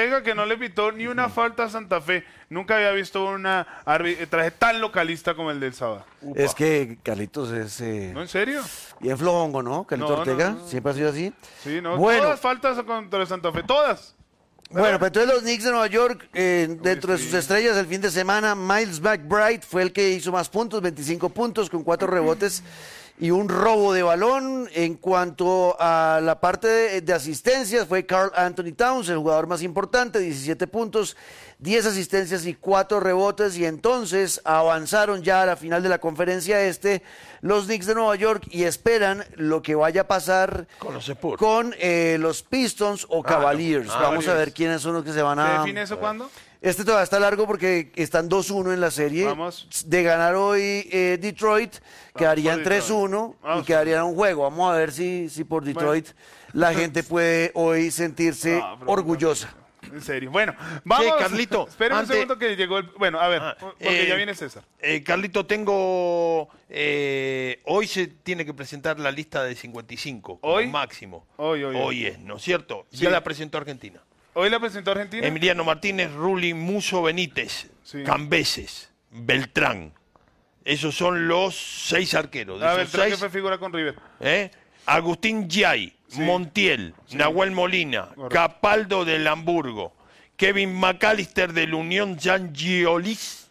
Ortega que no le pitó ni una falta a Santa Fe. Nunca había visto un arbitraje tan localista como el del sábado. Upa. Es que Carlitos es... ¿No, en serio? Bien flojongo, ¿no? Carlitos Ortega, siempre ha sido así. Sí, no, bueno, todas faltas contra Santa Fe, todas. Bueno, pero entonces los Knicks de Nueva York, dentro de sus estrellas el fin de semana, Miles McBride fue el que hizo más puntos, 25 puntos con 4 rebotes y un robo de balón. En cuanto a la parte de asistencias, fue Karl Anthony Towns, el jugador más importante, 17 puntos, 10 asistencias y 4 rebotes, y entonces avanzaron ya a la final de la conferencia los Knicks de Nueva York, y esperan lo que vaya a pasar con los Spurs, con los Pistons o Cavaliers. Vamos a ver quiénes son los que se van a... ¿Se define eso cuándo? Todavía está largo porque están 2-1 en la serie. Vamos. De ganar hoy Detroit, quedarían 3-1 y quedarían un juego. Vamos a ver si por Detroit la gente puede hoy sentirse orgullosa. En serio. Bueno, vamos. Sí, Carlito. Espera un segundo que llegó el... Bueno, a ver, porque ya viene César. Carlito, tengo... hoy se tiene que presentar la lista de 55. ¿Hoy? Máximo. Hoy es, ¿no es cierto? Sí. Ya la presentó Argentina. ¿Hoy la presentó Argentina? Emiliano Martínez, Rulli, Muso, Benítez, Cambeses, Beltrán. Esos son los 6 arqueros. De Beltrán que fue figura con River. Agustín Giai, Montiel, Nahuel Molina, Capaldo del Hamburgo, Kevin McAllister del Unión Giangiolis,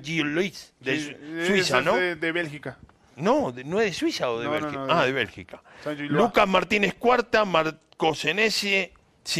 de Suiza, ¿no? De Bélgica. No, ¿no es de Suiza o de Bélgica? No, de Bélgica. Lucas Martínez Cuarta, Marco Sinesi,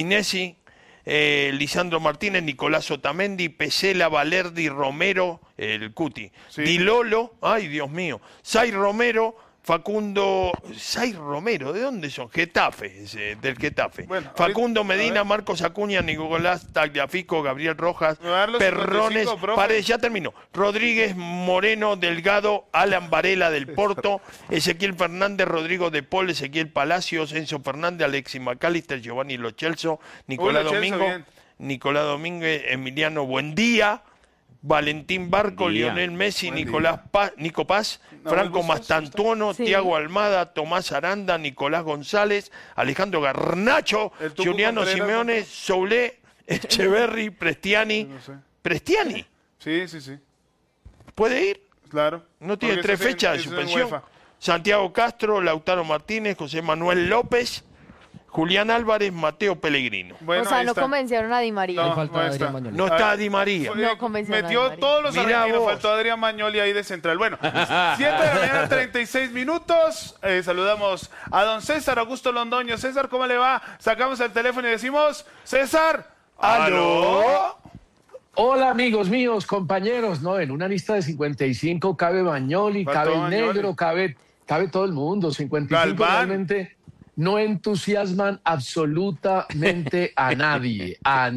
Lisandro Martínez, Nicolás Otamendi, Pesela, Valerdi, Romero, el Cuti, Di Lolo, ay Dios mío, Sai Romero, Facundo, Sai Romero, ¿de dónde son? Getafe, del Getafe. Bueno, Facundo Medina, Marcos Acuña, Nicolás Tagliafico, Gabriel Rojas, Perrones, Paredes, ya terminó. Rodríguez, Moreno, Delgado, Alan Varela del Porto, Ezequiel Fernández, Rodrigo de Paul, Ezequiel Palacios, Enzo Fernández, Alexis McAllister, Giovanni Lo Celso, Nicolás Domínguez, Emiliano Buendía, Valentín Barco, Lionel Messi, Nico Paz, Franco Mastantuono, Tiago Almada, Tomás Aranda, Nicolás González, Alejandro Garnacho, Juliano Simeone, Soulé, Echeverri, Prestiani. ¿Prestiani? Sí. ¿Puede ir? Claro. ¿No tiene 3 fechas de suspensión? Santiago Castro, Lautaro Martínez, José Manuel López, Julián Álvarez, Mateo Pellegrino. Bueno, o sea, no convencieron a Di María. No está Di María. No metió todos los argentinos, faltó Adrián Magnoli ahí de central. Bueno, 7 de la mañana, 36 minutos. Saludamos a don César Augusto Londoño. César, ¿cómo le va? Sacamos el teléfono y decimos, César, ¡aló! Hola, amigos míos, compañeros. No, en una lista de 55 cabe Magnoli, cabe el negro, cabe todo el mundo. 55 realmente... no entusiasman absolutamente a nadie.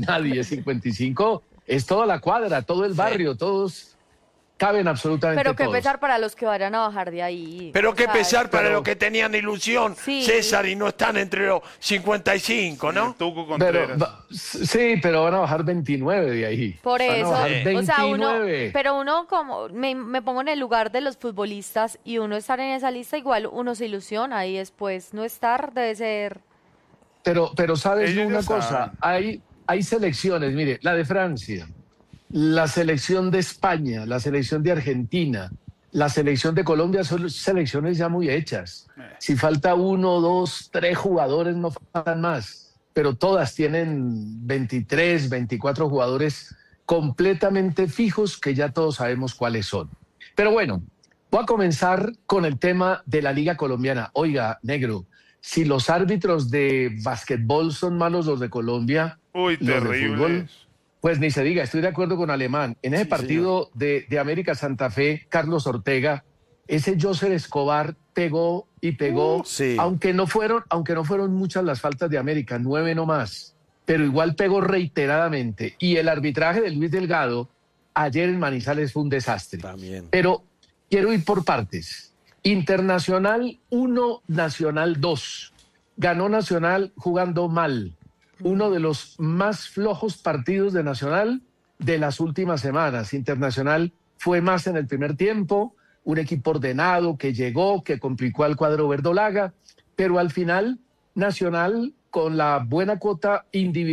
55 es toda la cuadra, todo el barrio, todos caben absolutamente todos. Pero qué pesar para los que vayan a bajar de ahí. Pero qué pesar para los que tenían ilusión, César, y no están entre los 55, ¿no? Pero van a bajar 29 de ahí. Por eso, o sea, uno como, me pongo en el lugar de los futbolistas y uno estar en esa lista, igual uno se ilusiona y después no estar debe ser... Pero sabes una cosa, hay selecciones, mire, la de Francia, la selección de España, la selección de Argentina, la selección de Colombia son selecciones ya muy hechas. Si falta 1, 2, 3 jugadores, no faltan más. Pero todas tienen 23, 24 jugadores completamente fijos que ya todos sabemos cuáles son. Pero bueno, voy a comenzar con el tema de la Liga Colombiana. Oiga, negro, si los árbitros de básquetbol son malos los de Colombia, los de fútbol... Pues ni se diga, estoy de acuerdo con Alemán. En ese partido de América Santa Fe, Carlos Ortega, ese Joser Escobar pegó y pegó, aunque no fueron muchas las faltas de América, 9 no más, pero igual pegó reiteradamente. Y el arbitraje de Luis Delgado ayer en Manizales fue un desastre. También. Pero quiero ir por partes. Internacional 1, Nacional 2. Ganó Nacional jugando mal. Uno de los más flojos partidos de Nacional de las últimas semanas. Internacional fue más en el primer tiempo, un equipo ordenado que llegó, que complicó al cuadro verdolaga, pero al final Nacional, con la buena cuota individual,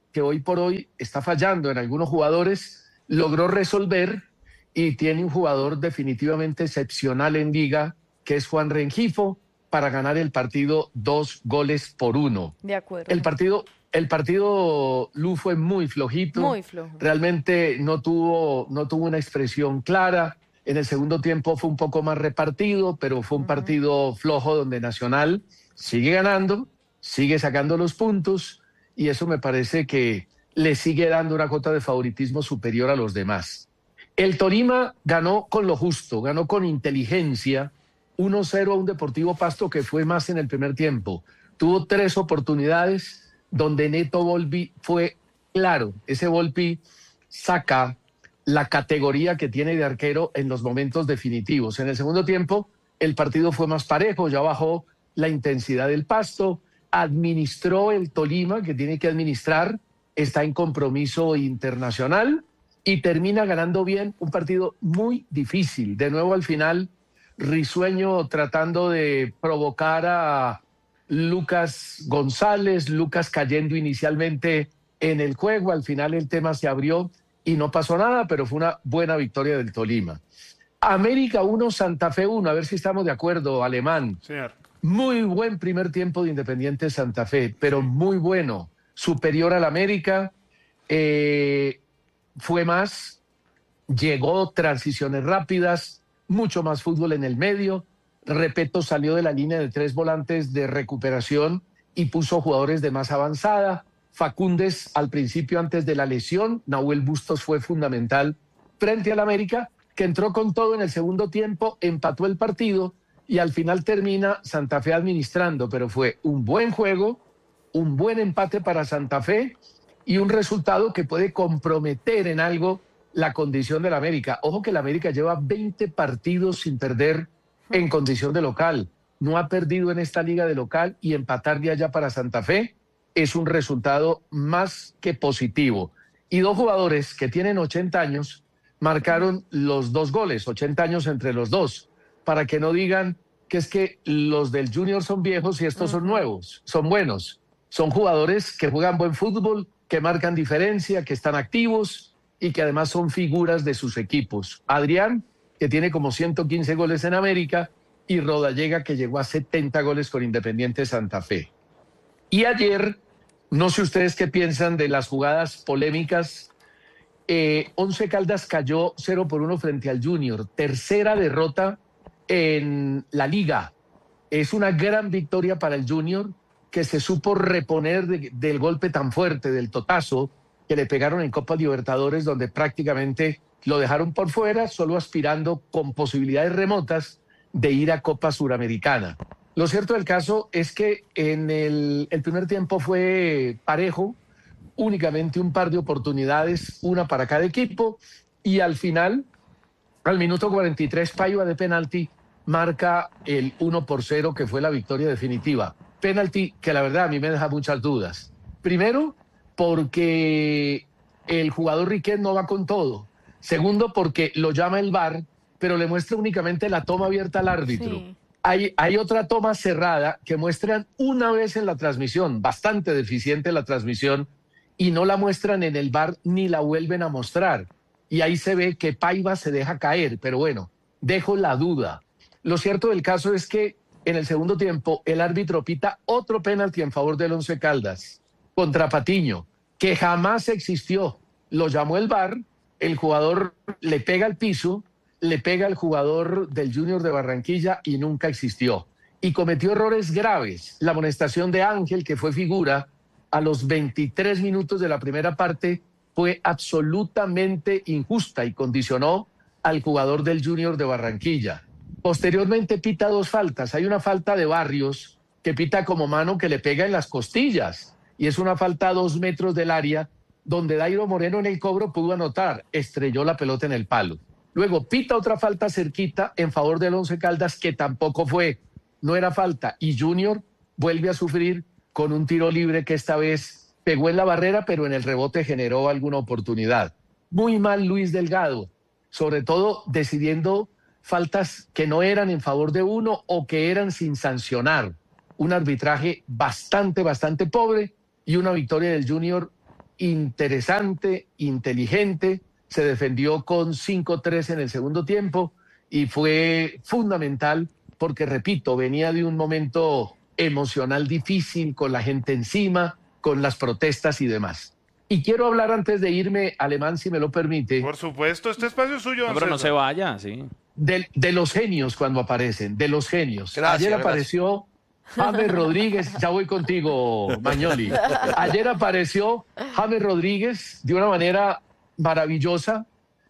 que hoy por hoy está fallando en algunos jugadores, logró resolver y tiene un jugador definitivamente excepcional en liga, que es Juan Rengifo, para ganar el partido 2-1. De acuerdo. El partido, Lu, fue muy flojito. Muy flojo. Realmente no tuvo una expresión clara. En el segundo tiempo fue un poco más repartido, pero fue un partido flojo donde Nacional sigue ganando, sigue sacando los puntos, y eso me parece que le sigue dando una cuota de favoritismo superior a los demás. El Tolima ganó con lo justo, ganó con inteligencia, 1-0 a un Deportivo Pasto que fue más en el primer tiempo. Tuvo 3 oportunidades donde Neto Volpi fue claro. Ese Volpi saca la categoría que tiene de arquero en los momentos definitivos. En el segundo tiempo el partido fue más parejo, ya bajó la intensidad del Pasto, administró el Tolima, que tiene que administrar, está en compromiso internacional y termina ganando bien un partido muy difícil. De nuevo al final, Risueño tratando de provocar a Lucas González, Lucas cayendo inicialmente en el juego, al final el tema se abrió y no pasó nada, pero fue una buena victoria del Tolima. América 1, Santa Fe 1, a ver si estamos de acuerdo, Alemán. Señor. Muy buen primer tiempo de Independiente Santa Fe, pero muy bueno, superior al América, fue más, llegó, transiciones rápidas, mucho más fútbol en el medio. Repeto, salió de la línea de 3 volantes de recuperación y puso jugadores de más avanzada. Facúndez al principio, antes de la lesión, Nahuel Bustos fue fundamental frente al América, que entró con todo en el segundo tiempo, empató el partido y al final termina Santa Fe administrando, pero fue un buen juego, un buen empate para Santa Fe y un resultado que puede comprometer en algo la condición del América. Ojo que el América lleva 20 partidos sin perder en condición de local. No ha perdido en esta liga de local y empatar de allá para Santa Fe es un resultado más que positivo. Y 2 jugadores que tienen 80 años marcaron los 2 goles, 80 años entre los dos, para que no digan que es que los del Junior son viejos y estos son nuevos, son buenos. Son jugadores que juegan buen fútbol, que marcan diferencia, que están activos y que además son figuras de sus equipos. Adrián, que tiene como 115 goles en América, y Rodallega, que llegó a 70 goles con Independiente Santa Fe. Y ayer, no sé ustedes qué piensan de las jugadas polémicas, Once Caldas cayó 0-1 frente al Junior, tercera derrota en la liga. Es una gran victoria para el Junior, que se supo reponer del golpe tan fuerte, del totazo que le pegaron en Copa Libertadores, donde prácticamente lo dejaron por fuera, solo aspirando con posibilidades remotas de ir a Copa Suramericana. Lo cierto del caso es que en el primer tiempo fue parejo, únicamente un par de oportunidades, una para cada equipo, y al final, al minuto 43, Paiva de penalti marca el 1-0, que fue la victoria definitiva. Penalti que la verdad a mí me deja muchas dudas. Primero, porque el jugador Riquet no va con todo. Segundo, porque lo llama el VAR, pero le muestra únicamente la toma abierta al árbitro. Sí. Hay otra toma cerrada que muestran una vez en la transmisión, bastante deficiente la transmisión, y no la muestran en el VAR ni la vuelven a mostrar. Y ahí se ve que Paiva se deja caer, pero bueno, dejo la duda. Lo cierto del caso es que en el segundo tiempo el árbitro pita otro penalti en favor del Once Caldas contra Patiño, que jamás existió. Lo llamó el VAR, el jugador le pega al piso, le pega al jugador del Junior de Barranquilla y nunca existió. Y cometió errores graves. La amonestación de Ángel, que fue figura, a los 23 minutos de la primera parte fue absolutamente injusta y condicionó al jugador del Junior de Barranquilla. Posteriormente pita 2 faltas. Hay una falta de Barrios que pita como mano que le pega en las costillas y es una falta a 2 metros del área donde Dairo Moreno en el cobro pudo anotar, estrelló la pelota en el palo. Luego pita otra falta cerquita en favor del Once Caldas que tampoco fue, no era falta, y Junior vuelve a sufrir con un tiro libre que esta vez pegó en la barrera, pero en el rebote generó alguna oportunidad. Muy mal Luis Delgado, sobre todo decidiendo faltas que no eran en favor de uno o que eran sin sancionar. Un arbitraje bastante pobre y una victoria del Junior interesante, inteligente, se defendió con 5-3 en el segundo tiempo y fue fundamental porque, repito, venía de un momento emocional difícil, con la gente encima, con las protestas y demás. Y quiero hablar antes de irme, Alemán, si me lo permite. Por supuesto, este espacio es suyo. No, pero no se vaya, sí. De los genios cuando aparecen, de los genios. Ayer apareció James Rodríguez, ya voy contigo, Magnoli. Ayer apareció James Rodríguez de una manera maravillosa.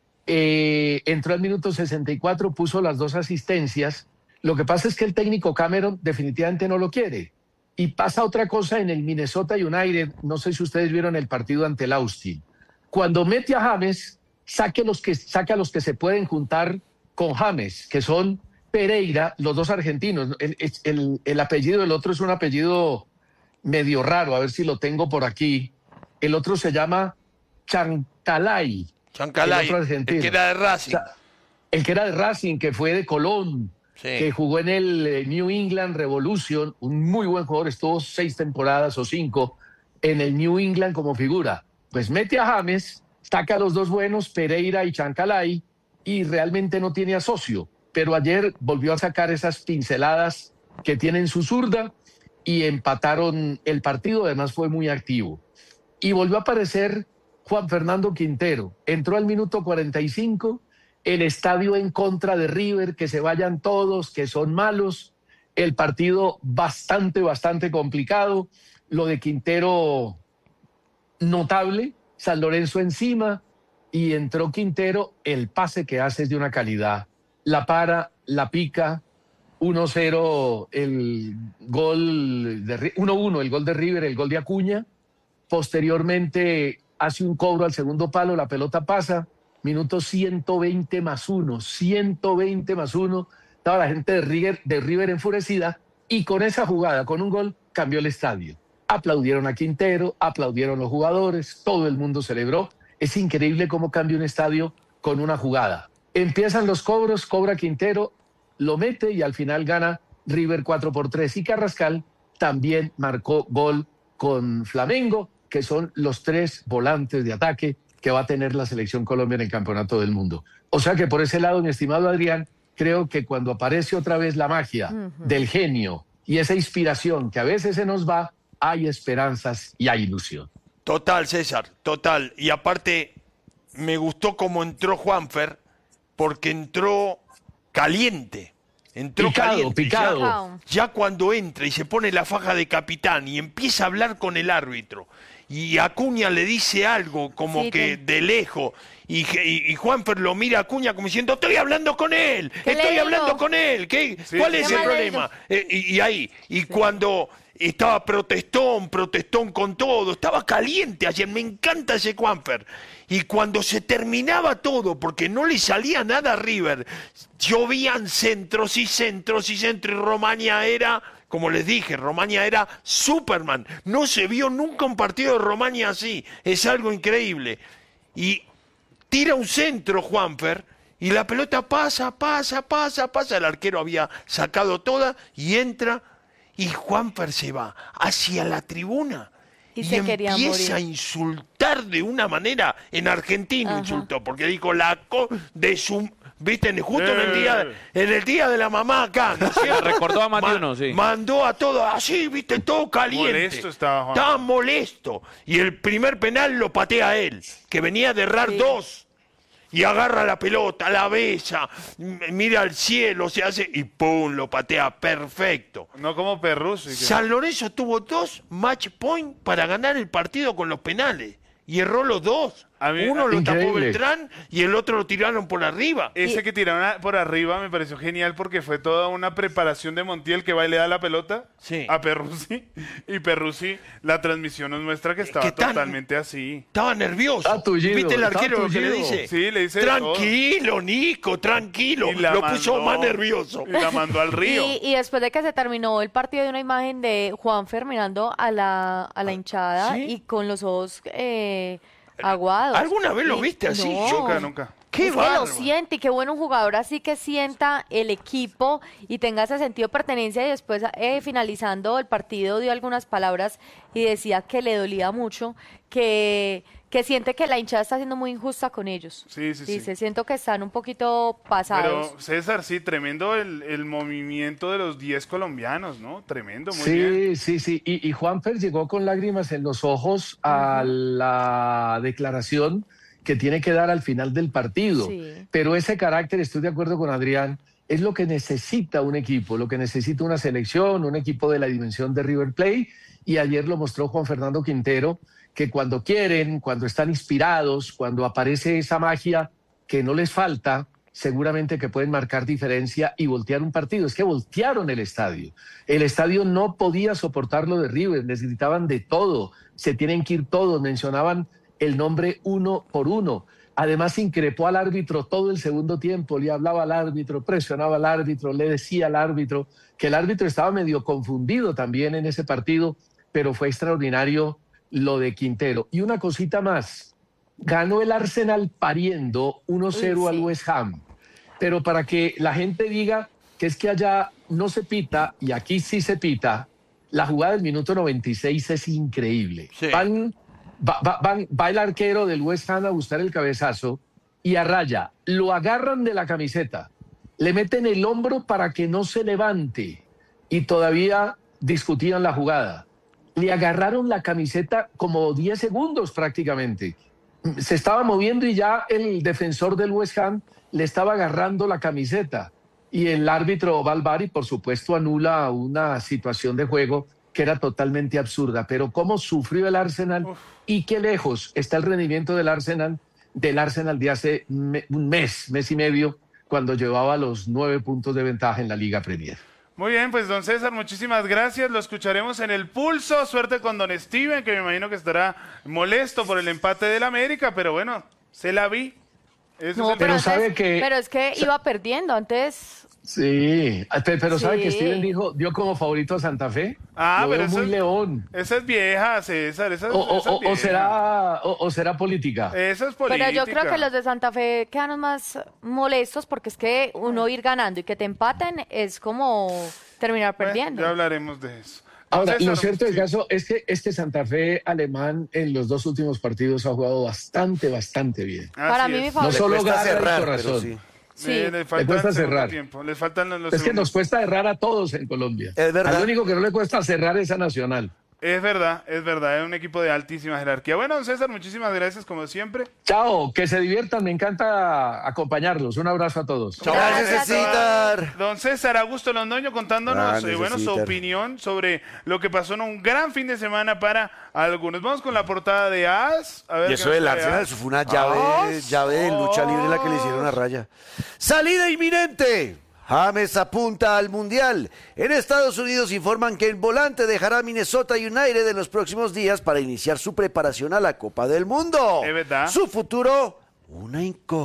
Entró al minuto 64, puso las 2 asistencias. Lo que pasa es que el técnico Cameron definitivamente no lo quiere. Y pasa otra cosa en el Minnesota United. No sé si ustedes vieron el partido ante el Austin. Cuando mete a James, saca a los que se pueden juntar con James, que son Pereira, los 2 argentinos. El apellido del otro es un apellido medio raro, a ver si lo tengo por aquí. El otro se llama Chancalay. Chancalay, el que era de Racing. El que era de Racing, que fue de Colón, que jugó en el New England Revolution, un muy buen jugador, estuvo 6 temporadas o 5 en el New England como figura. Pues mete a James, saca a los 2 buenos, Pereira y Chancalay, y realmente no tiene a socio. Pero ayer volvió a sacar esas pinceladas que tienen su zurda y empataron el partido, además fue muy activo. Y volvió a aparecer Juan Fernando Quintero, entró al minuto 45, el estadio en contra de River, que se vayan todos, que son malos, el partido bastante complicado, lo de Quintero notable, San Lorenzo encima, y entró Quintero, el pase que hace es de una calidad, la para, la pica, 1-0 el gol de 1-1 el gol de River, el gol de Acuña, posteriormente hace un cobro al segundo palo, la pelota pasa, minuto 120 más 1, 120 más 1, estaba la gente de River enfurecida, y con esa jugada, con un gol, cambió el estadio. Aplaudieron a Quintero, aplaudieron los jugadores, todo el mundo celebró. Es increíble cómo cambia un estadio con una jugada. Empiezan los cobros, cobra Quintero, lo mete y al final gana River 4-3. Y Carrascal también marcó gol con Flamengo, que son los 3 volantes de ataque que va a tener la selección Colombia en el Campeonato del Mundo. O sea que por ese lado, mi estimado Adrián, creo que cuando aparece otra vez la magia del genio y esa inspiración que a veces se nos va, hay esperanzas y hay ilusión. Total, César, total. Y aparte, me gustó cómo entró Juanfer, porque entró caliente. Entró picado. Ya cuando entra y se pone la faja de capitán y empieza a hablar con el árbitro, y Acuña le dice algo como que de lejos, y Juanfer lo mira a Acuña como diciendo, estoy hablando con él, estoy hablando con él, ¿cuál es el problema? Y cuando estaba protestón con todo, estaba caliente ayer, me encanta ese Juanfer. Y cuando se terminaba todo, porque no le salía nada a River, llovían centros y Romaña era, como les dije, Romaña era Superman. No se vio nunca un partido de Romaña así, es algo increíble. Y tira un centro Juanfer, y la pelota pasa, el arquero había sacado toda, y entra, y Juanfer se va hacia la tribuna. Y empieza a insultar de una manera, en argentino insultó, porque dijo de su, viste, justo en el día de la mamá acá, ¿no es cierto? Recordó a Matiuno, sí. Mandó a todos así, viste, todo caliente. Molesto estaba molesto. Y el primer penal lo patea él, que venía de errar 2. Y agarra la pelota, la besa, mira al cielo, se hace y ¡pum! Lo patea perfecto. No como Perruzzi. San Lorenzo tuvo 2 match point para ganar el partido con los penales. Y erró los 2. Uno lo tapó Beltrán y el otro lo tiraron por arriba. Ese que tiraron por arriba me pareció genial porque fue toda una preparación de Montiel, que va y le da la pelota a Perruzzi. Y Perruzzi, la transmisión nos muestra que estaba totalmente así. Estaba nervioso. ¿Viste el arquero lo que le dice? Sí, le dice tranquilo, todo. Nico, tranquilo. Lo puso más nervioso. Y la mandó al río. Y después de que se terminó el partido, de una imagen de Juanfer mirando a la hinchada y con los ojos aguados. ¿Alguna vez lo viste así? No. Nunca. ¡Qué es bárbaro! que lo siente, y qué bueno un jugador así que sienta el equipo y tenga ese sentido de pertenencia. Y después, finalizando el partido, dio algunas palabras y decía que le dolía mucho, que siente que la hinchada está siendo muy injusta con ellos. Sí. Dice, siento que están un poquito pasados. Pero César, sí, tremendo el movimiento de los 10 colombianos, ¿no? Tremendo, muy bien. Sí. Y Juanfer llegó con lágrimas en los ojos a la declaración que tiene que dar al final del partido. Sí. Pero ese carácter, estoy de acuerdo con Adrián, es lo que necesita un equipo, lo que necesita una selección, un equipo de la dimensión de River Plate. Y ayer lo mostró Juan Fernando Quintero, que cuando quieren, cuando están inspirados, cuando aparece esa magia que no les falta, seguramente que pueden marcar diferencia y voltear un partido. Es que voltearon el estadio. El estadio no podía soportar lo de River, les gritaban de todo, se tienen que ir todos, mencionaban el nombre uno por uno. Además increpó al árbitro todo el segundo tiempo, le hablaba al árbitro, presionaba al árbitro, le decía al árbitro que el árbitro estaba medio confundido también en ese partido, pero fue extraordinario lo de Quintero. Y una cosita más, ganó el Arsenal pariendo 1-0 al West Ham. Pero para que la gente diga que es que allá no se pita y aquí sí se pita, la jugada del minuto 96 es increíble. Sí. Va el arquero del West Ham a buscar el cabezazo y a Raya lo agarran de la camiseta, le meten el hombro para que no se levante y todavía discutían la jugada. Le agarraron la camiseta como 10 segundos prácticamente. Se estaba moviendo y ya el defensor del West Ham le estaba agarrando la camiseta. Y el árbitro va al VAR y por supuesto anula una situación de juego que era totalmente absurda. Pero cómo sufrió el Arsenal y qué lejos está el rendimiento del Arsenal de hace un mes y medio, cuando llevaba los 9 puntos de ventaja en la Liga Premier. Muy bien, pues don César, muchísimas gracias. Lo escucharemos en el pulso. Suerte con don Steven, que me imagino que estará molesto por el empate del América, pero bueno, se la vi. No, pero es que iba perdiendo antes. Sí, pero ¿sabe Sí. que Steven dio como favorito a Santa Fe? Ah, Lo pero veo muy león. esa es vieja, César. Esa es O será política. Esa es política. Pero yo creo que los de Santa Fe quedan más molestos porque es que uno ir ganando y que te empaten es como terminar perdiendo. Ya hablaremos de eso. Ahora, César, lo cierto del sí. caso es que este Santa Fe alemán en los 2 últimos partidos ha jugado bastante bien. Para Así mí es. mi favorito. No solo Cuesta garra y cerrar, corazón. pero sí. Sí. Les falta cuesta el segundo cerrar. tiempo. Les faltan los Es que nos segundos. cuesta errar a todos en Colombia. Es verdad. Al único que no le cuesta cerrar es a Nacional. Es verdad. Es un equipo de altísima jerarquía. Bueno, don César, muchísimas gracias como siempre. Chao, que se diviertan, me encanta acompañarlos. Un abrazo a todos. Gracias, César. Don César Augusto Londoño contándonos Grande, su César. opinión sobre lo que pasó en un gran fin de semana para algunos. Vamos con la portada de AS. A ver Y qué eso nos del trae Arsenal, AS. eso fue una llave de lucha libre la que le hicieron a Raya. ¡Salida inminente! James apunta al Mundial. En Estados Unidos informan que el volante dejará Minnesota United en los próximos días para iniciar su preparación a la Copa del Mundo. ¿Es verdad? Su futuro, una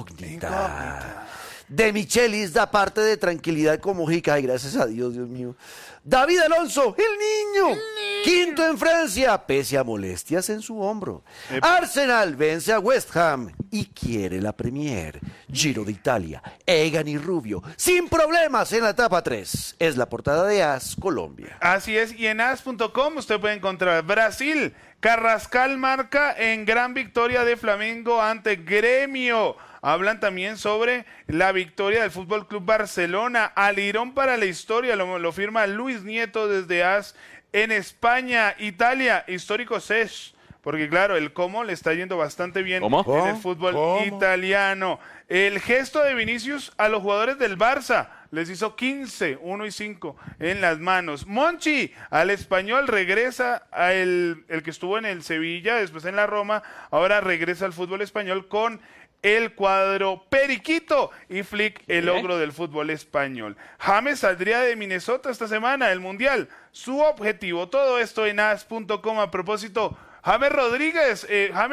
incógnita. De Michelis da parte de tranquilidad con Mojica. Ay, gracias a Dios, Dios mío. David Alonso, el niño. Quinto en Francia, pese a molestias en su hombro. Arsenal vence a West Ham y quiere la Premier. Giro de Italia, Egan y Rubio, sin problemas en la etapa 3. Es la portada de AS Colombia. Así es, y en as.com usted puede encontrar Brasil. Carrascal marca en gran victoria de Flamengo ante Gremio. Hablan también sobre la victoria del Fútbol Club Barcelona. Alirón para la historia, lo firma Luis Nieto desde AS en España. Italia, histórico Sesh. Porque claro, el Como le está yendo bastante bien en el fútbol italiano. El gesto de Vinicius a los jugadores del Barça. Les hizo 15, 1 y 5 en las manos. Monchi al Español regresa a el que estuvo en el Sevilla, después en la Roma. Ahora regresa al fútbol español con el cuadro Periquito y Flick, el logro del fútbol español. James saldría de Minnesota esta semana, el Mundial. Su objetivo, todo esto en as.com. A propósito, James Rodríguez,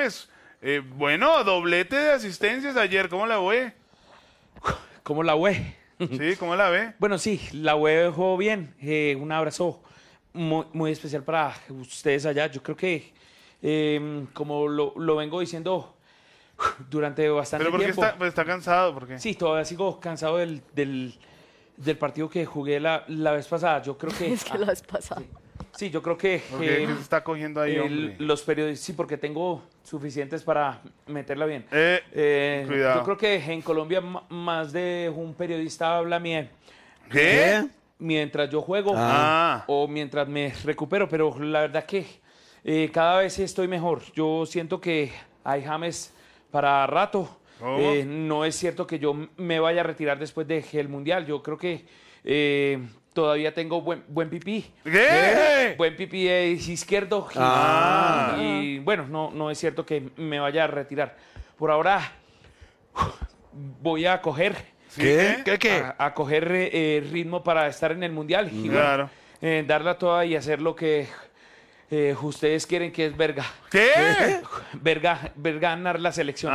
bueno, doblete de asistencias ayer, ¿cómo la ve? ¿Cómo la ve? Sí, ¿cómo la ve? Bueno, sí, la dejó bien. Un abrazo muy especial para ustedes allá. Yo creo que, como lo vengo diciendo durante bastante ¿Pero por qué tiempo. está cansado? ¿Por qué? Sí, todavía sigo cansado del partido que jugué la vez pasada. Yo creo que... Es que la vez pasada. Sí, yo creo que... ¿Por qué se está cogiendo ahí, hombre? los periodistas, sí, porque tengo suficientes para meterla bien. Cuidado. Yo creo que en Colombia más de un periodista habla bien. ¿Qué? Mientras yo juego Ah. o mientras me recupero, pero la verdad que cada vez estoy mejor. Yo siento que hay James para rato. ¿Cómo? No es cierto que yo me vaya a retirar después del Mundial. Yo creo que todavía tengo buen pipí. ¿Qué? Buen pipí izquierdo. Ah. Y bueno, no es cierto que me vaya a retirar. Por ahora voy a coger... ¿Qué? ¿Qué? A coger ritmo para estar en el Mundial. Y Claro. bueno, darla toda y hacer lo que ustedes quieren, que es verga. ¿Qué? Verga ganar la selección.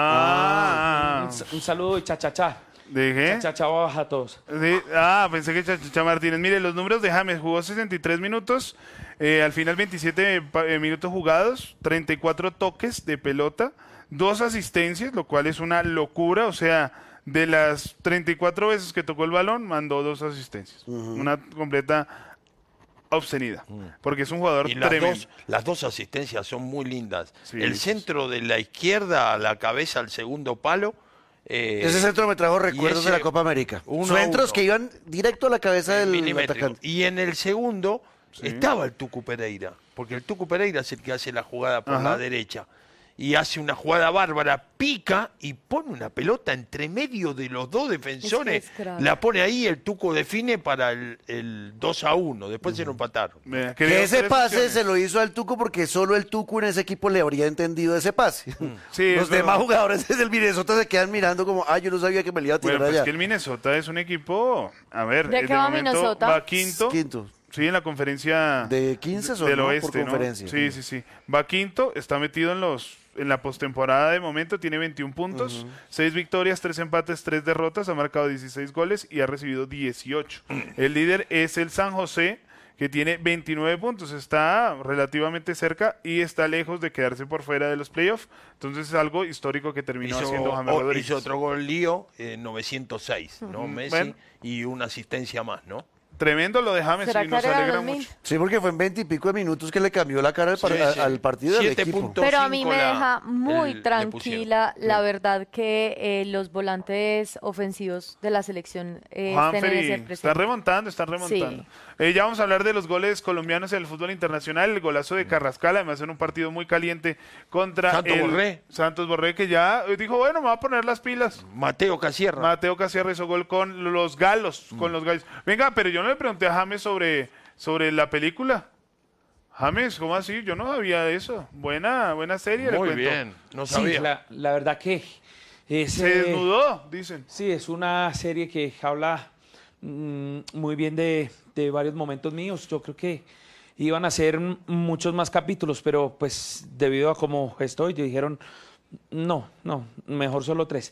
Ah. Un saludo y cha-cha-cha. ¿Dije? Cha-cha-cha baja a todos. Sí. Pensé que Chacha Martínez. Mire, los números de James: jugó 63 minutos, al final 27 minutos jugados, 34 toques de pelota, 2 asistencias, lo cual es una locura. O sea, de las 34 veces que tocó el balón, mandó 2 asistencias. Una completa obscenidad. Porque es un jugador Y tremendo. las dos asistencias son muy lindas. Sí, El sí, centro de la izquierda a la cabeza al segundo palo. Ese centro me trajo recuerdos ese de la Copa América. 1-1. Centros que iban directo a la cabeza del milimétrico. atacante. Y en el segundo estaba el Tucu Pereira, porque el Tucu Pereira es el que hace la jugada por Ajá. la derecha. Y hace una jugada bárbara, pica y pone una pelota entre medio de los dos defensores. Es que es crack. La pone ahí, el Tuco define para el 2-1. Después se lo empataron. Mira, Que dio ese 3 pase opciones. se lo hizo al Tuco porque solo el Tuco en ese equipo le habría entendido ese pase. Sí, Los es demás verdad. jugadores desde el Minnesota se quedan mirando como, yo no sabía que me le iba a tirar Bueno, pues allá. que el Minnesota es un equipo, a ver, ¿De qué va Minnesota? va quinto. Quinto. Sí, en la conferencia De 15 son, del ¿no? oeste, Por conferencia. ¿no? Sí, sí, sí. Va quinto, está metido en la postemporada de momento, tiene 21 puntos, 6 victorias, 3 empates, 3 derrotas, ha marcado 16 goles y ha recibido 18. El líder es el San José, que tiene 29 puntos, está relativamente cerca y está lejos de quedarse por fuera de los playoffs. Entonces es algo histórico que terminó haciendo James Rodríguez. hizo otro gol lío, 906, ¿no? Messi, Bueno. y una asistencia más, ¿no? Tremendo lo de James ¿Será y que nos era alegra 2000? mucho. Sí, porque fue en 20 y pico de minutos que le cambió la cara Sí, sí. al partido del 7 equipo. puntos. Pero a mí me 5 la- deja muy le tranquila la verdad que los volantes ofensivos de la selección estén en ese Juanferi, presente. están remontando. Ya vamos a hablar de los goles colombianos en el fútbol internacional. El golazo de Carrascal, además en un partido muy caliente contra Santos Borré. Santos Borré, que ya dijo, bueno, me voy a poner las pilas. Mateo Casierra. Mateo Casierra hizo gol con los galos, con los gallos. Venga, pero yo no le pregunté a James sobre la película. James, ¿cómo así? Yo no sabía eso. Buena serie, le Muy cuento. bien, no Sí, sabía. la verdad que Se desnudó, dicen. sí, es una serie que habla muy bien de varios momentos míos. Yo creo que iban a ser muchos más capítulos, pero pues debido a cómo estoy, dijeron, no, mejor solo 3.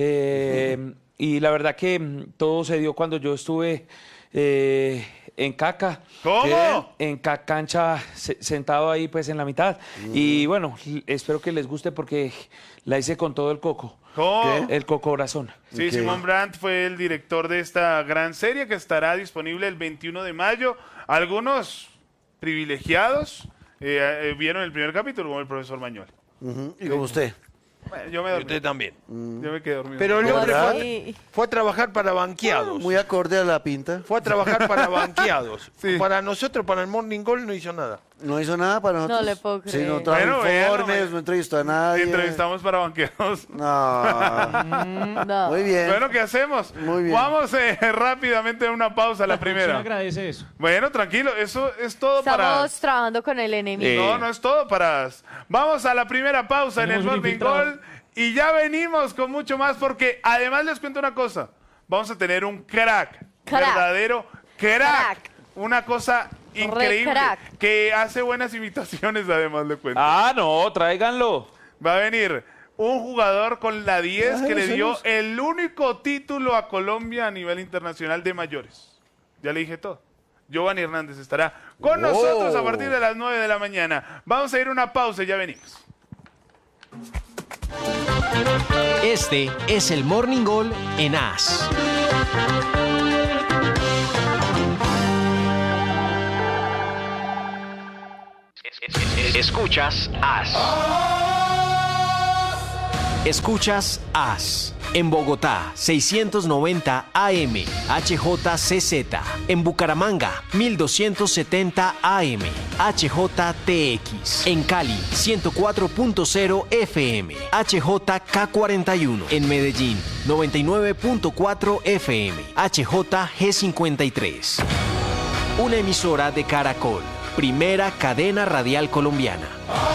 Y la verdad que todo se dio cuando yo estuve en Caca. ¿Cómo? En cancha, sentado ahí pues en la mitad. Y bueno, espero que les guste porque la hice con todo el coco. ¿Cómo? El coco corazón. Sí, Simón Brandt fue el director de esta gran serie que estará disponible el 21 de mayo. Algunos privilegiados vieron el primer capítulo, como el profesor Mañol. Y como usted. Bueno, yo me Y dormí. usted también. Yo me quedé dormido. Pero el hombre ¿Verdad? fue a trabajar para banqueados. Muy acorde a la pinta. Fue a trabajar para banqueados. Sí. Para nosotros, para el Morning Call, no hizo nada. No hizo nada para nosotros. No le puedo Sí, creer. no trajo Bueno, véanlo, informes, no entrevistó a nadie. Entrevistamos para banqueros. No. No. Muy bien. Bueno, ¿qué hacemos? Muy bien. Vamos rápidamente a una pausa, la primera. agradece eso. Bueno, tranquilo, eso es todo para... Estamos trabajando con el enemigo. No, no es todo para... Vamos a la primera pausa en el Tenemos un Morning infiltrado. Call y ya venimos con mucho más porque además les cuento una cosa. Vamos a tener un crack. Verdadero crack. Una cosa increíble. crack. Que hace buenas imitaciones, además le cuento. No, tráiganlo. Va a venir un jugador con la 10 que le dio el único título a Colombia a nivel internacional de mayores. Ya le dije todo. Giovanni Hernández estará con nosotros a partir de las 9 de la mañana. Vamos a ir a una pausa y ya venimos. Este es el Morning Goal en AS. Escuchas AS. Escuchas AS. En Bogotá, 690 AM, HJCZ. En Bucaramanga, 1270 AM, HJTX. En Cali, 104.0 FM, HJK41. En Medellín, 99.4 FM, HJG53. Una emisora de Caracol, primera cadena radial colombiana.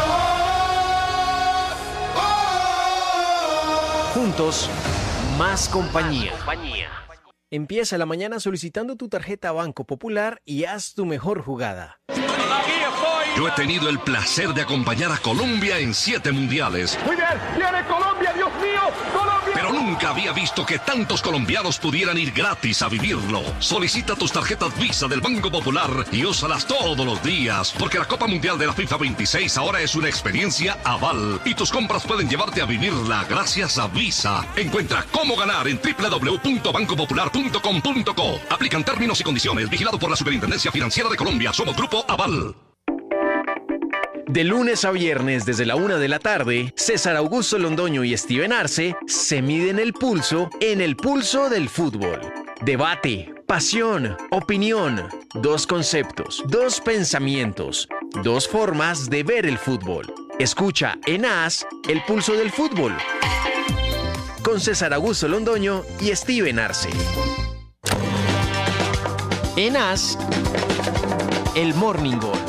Juntos, más compañía. Empieza la mañana solicitando tu tarjeta Banco Popular y haz tu mejor jugada. Yo he tenido el placer de acompañar a Colombia en 7 mundiales. Muy bien, viene Colombia, Dios mío, Colombia. Pero nunca había visto que tantos colombianos pudieran ir gratis a vivirlo. Solicita tus tarjetas Visa del Banco Popular y úsalas todos los días, porque la Copa Mundial de la FIFA 26 ahora es una experiencia Aval y tus compras pueden llevarte a vivirla gracias a Visa. Encuentra cómo ganar en www.bancopopular.com.co. Aplican términos y condiciones. Vigilado por la Superintendencia Financiera de Colombia. Somos Grupo Aval. De lunes a viernes desde la 1 de la tarde, César Augusto Londoño y Steven Arce se miden el pulso en el pulso del fútbol. Debate, pasión, opinión, 2 conceptos, 2 pensamientos, 2 formas de ver el fútbol. Escucha en AS el pulso del fútbol con César Augusto Londoño y Steven Arce. En AS, el Morning Goal.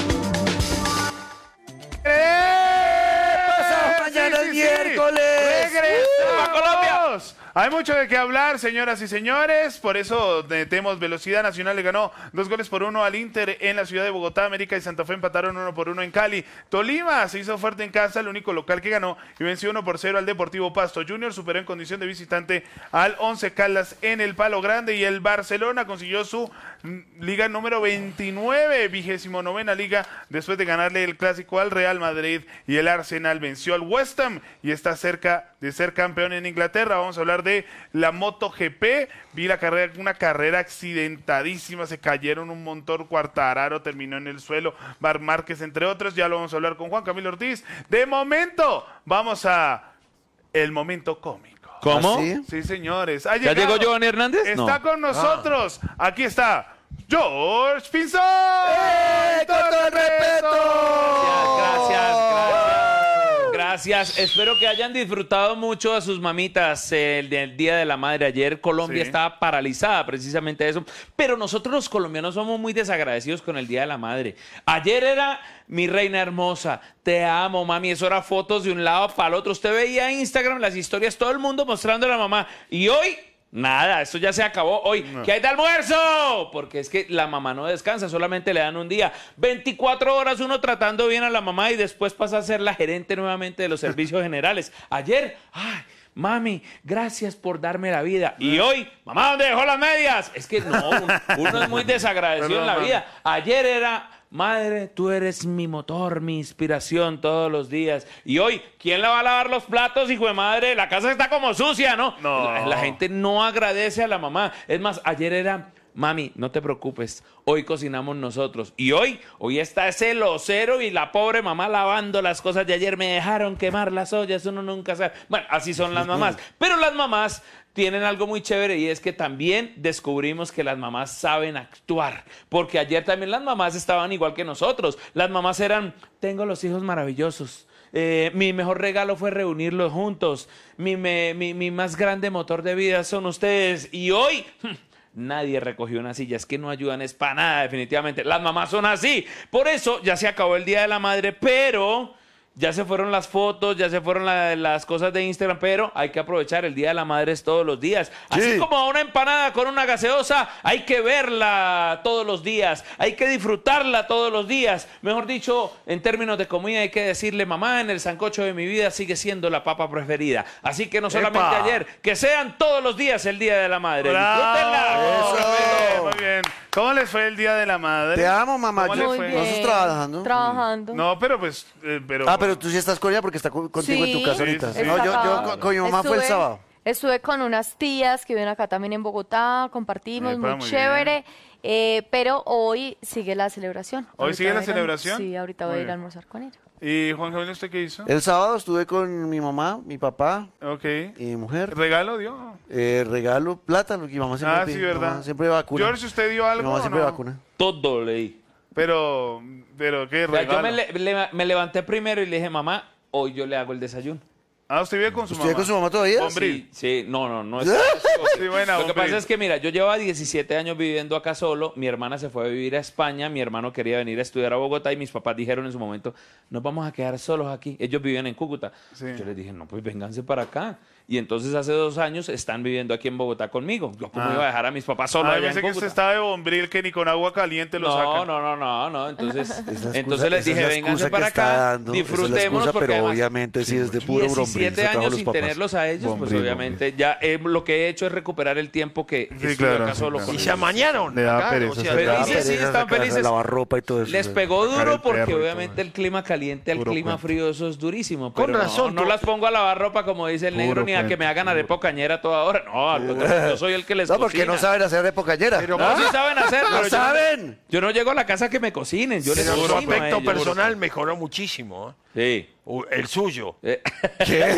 ¡Miércoles! ¡Regresamos! ¡Colombia! Hay mucho de qué hablar, señoras y señores. Por eso tenemos velocidad. Nacional le ganó 2-1 al Inter en la ciudad de Bogotá. América y Santa Fe empataron 1-1 en Cali. Tolima se hizo fuerte en casa, el único local que ganó, y venció 1-0 al Deportivo Pasto. Junior superó en condición de visitante al Once Caldas en el Palo Grande. Y el Barcelona consiguió su liga número 29, 29ª liga, después de ganarle el clásico al Real Madrid. Y el Arsenal venció al West Ham y está cerca de ser campeón en Inglaterra. Vamos a hablar de la MotoGP. Vi la carrera, una carrera accidentadísima, se cayeron un montón. Quartararo terminó en el suelo, Marc Márquez entre otros. Ya lo vamos a hablar con Juan Camilo Ortiz. De momento vamos a el momento cómico. ¿Cómo? ¿Ah, sí? Sí, señores. ¿Ya llegó Giovanni Hernández? Está con nosotros. Aquí está George Pinzón. ¡Con todo el respeto! Gracias. Espero que hayan disfrutado mucho a sus mamitas el Día de la Madre. Ayer Colombia estaba paralizada precisamente de eso. Pero nosotros los colombianos somos muy desagradecidos con el Día de la Madre. Ayer era mi reina hermosa, te amo, mami. Eso era fotos de un lado para el otro. Usted veía en Instagram las historias, todo el mundo mostrando a la mamá. Y hoy... nada, esto ya se acabó hoy. No. ¿Qué hay de almuerzo? Porque es que la mamá no descansa, solamente le dan un día. 24 horas uno tratando bien a la mamá y después pasa a ser la gerente nuevamente de los servicios generales. Ayer, ay, mami, gracias por darme la vida. Y hoy, mamá, ¿dónde dejó las medias? Es que no, uno es muy desagradecido en la vida. Ayer era... madre, tú eres mi motor, mi inspiración todos los días. Y hoy, ¿quién le va a lavar los platos, hijo de madre? La casa está como sucia, ¿no? No. La gente no agradece a la mamá. Es más, ayer era... mami, no te preocupes, hoy cocinamos nosotros. Y hoy está ese locero y la pobre mamá lavando las cosas de ayer. Me dejaron quemar las ollas, uno nunca sabe. Bueno, así son las mamás. Pero las mamás tienen algo muy chévere y es que también descubrimos que las mamás saben actuar. Porque ayer también las mamás estaban igual que nosotros. Las mamás eran, tengo los hijos maravillosos. Mi mejor regalo fue reunirlos juntos. Mi más grande motor de vida son ustedes. Y hoy... nadie recogió una silla, es que no ayudan, es para nada, definitivamente. Las mamás son así. Por eso ya se acabó el Día de la Madre, pero ya se fueron las fotos, ya se fueron las cosas de Instagram, pero hay que aprovechar, el Día de la Madre es todos los días. Así como a una empanada con una gaseosa, hay que verla todos los días, hay que disfrutarla todos los días. Mejor dicho, en términos de comida hay que decirle, mamá, en el sancocho de mi vida sigue siendo la papa preferida. Así que no solamente ayer, que sean todos los días el Día de la Madre. ¡Disfrútenla! Eso. Muy bien. ¿Cómo les fue el Día de la Madre? Te amo, mamá. ¿Cómo le Muy fue? bien. ¿No estás trabajando? Trabajando. No, pero pues... Pero tú sí estás con ella porque está contigo en tu Sí, casa ahorita. sí, sí. No, yo Está con mi mamá fue el sábado. Estuve con unas tías que viven acá también en Bogotá, compartimos, Epa, muy muy chévere. Pero hoy sigue la celebración. ¿Hoy Ahorita sigue la voy a ir a- celebración? Sí, ahorita voy Muy a ir a bien. almorzar con ella. ¿Y Juan Gabriel, usted qué hizo? El sábado estuve con mi mamá, mi papá Ok. y mi mujer. ¿Regalo dio? Regalo plátano, que mi mamá siempre Ah, sí, pide. Mi ¿verdad? mamá siempre vacuna. George, ¿usted dio Mi algo mamá o siempre no? vacuna. Todo leí. Pero ¿qué O sea, regalo? yo me levanté primero y le dije, mamá, hoy yo le hago el desayuno. Ah, ¿usted vive con su ¿Usted mamá? vive con su mamá todavía? Bombril. Sí, no es. Sí, buena, Lo que Bombril. pasa es que, mira, yo llevaba 17 años viviendo acá solo, mi hermana se fue a vivir a España, mi hermano quería venir a estudiar a Bogotá y mis papás dijeron en su momento, nos vamos a quedar solos aquí. Ellos vivían en Cúcuta. Sí. Yo les dije, no, pues vénganse para acá. Y entonces hace 2 años están viviendo aquí en Bogotá conmigo. Yo cómo iba a dejar a mis papás solos Ah, allá pensé en que Cúcuta. usted estaba de Bombril que ni con agua caliente lo sacan. No. Entonces, Esa entonces les dije, esa es la vénganse excusa para que está acá, dando, esa es la disfrutémonos excusa, porque pero además, obviamente sí es de puro Bombril. 17 se trajo años los sin papás. tenerlos a ellos, pues Bombril, obviamente ya lo que he hecho es recuperar el tiempo que estuve claro, acá sí, solo claro. con Y ellos. se amañaron. Le da acá, pereza, o sea, se Le da Felices, sí, pereza están sacar, felices. lavar ropa y todo eso. Les sí. pegó Sacar el duro porque perro y obviamente todo. el clima caliente al Puro clima cuento. frío, eso es durísimo. Con pero razón, no tú- las pongo a lavar ropa como dice el Puro negro ni a que cuento, me hagan arepa cañera toda hora. No, al contrario, yo soy el que les No, porque cocina. no saben hacer épocañera. Pero No, sí saben hacer, pero ¡No yo saben! Yo no llego a la casa a que me cocinen, yo les Pero su cocino a aspecto ellos. personal mejoró muchísimo. Sí. El suyo. ¿Qué?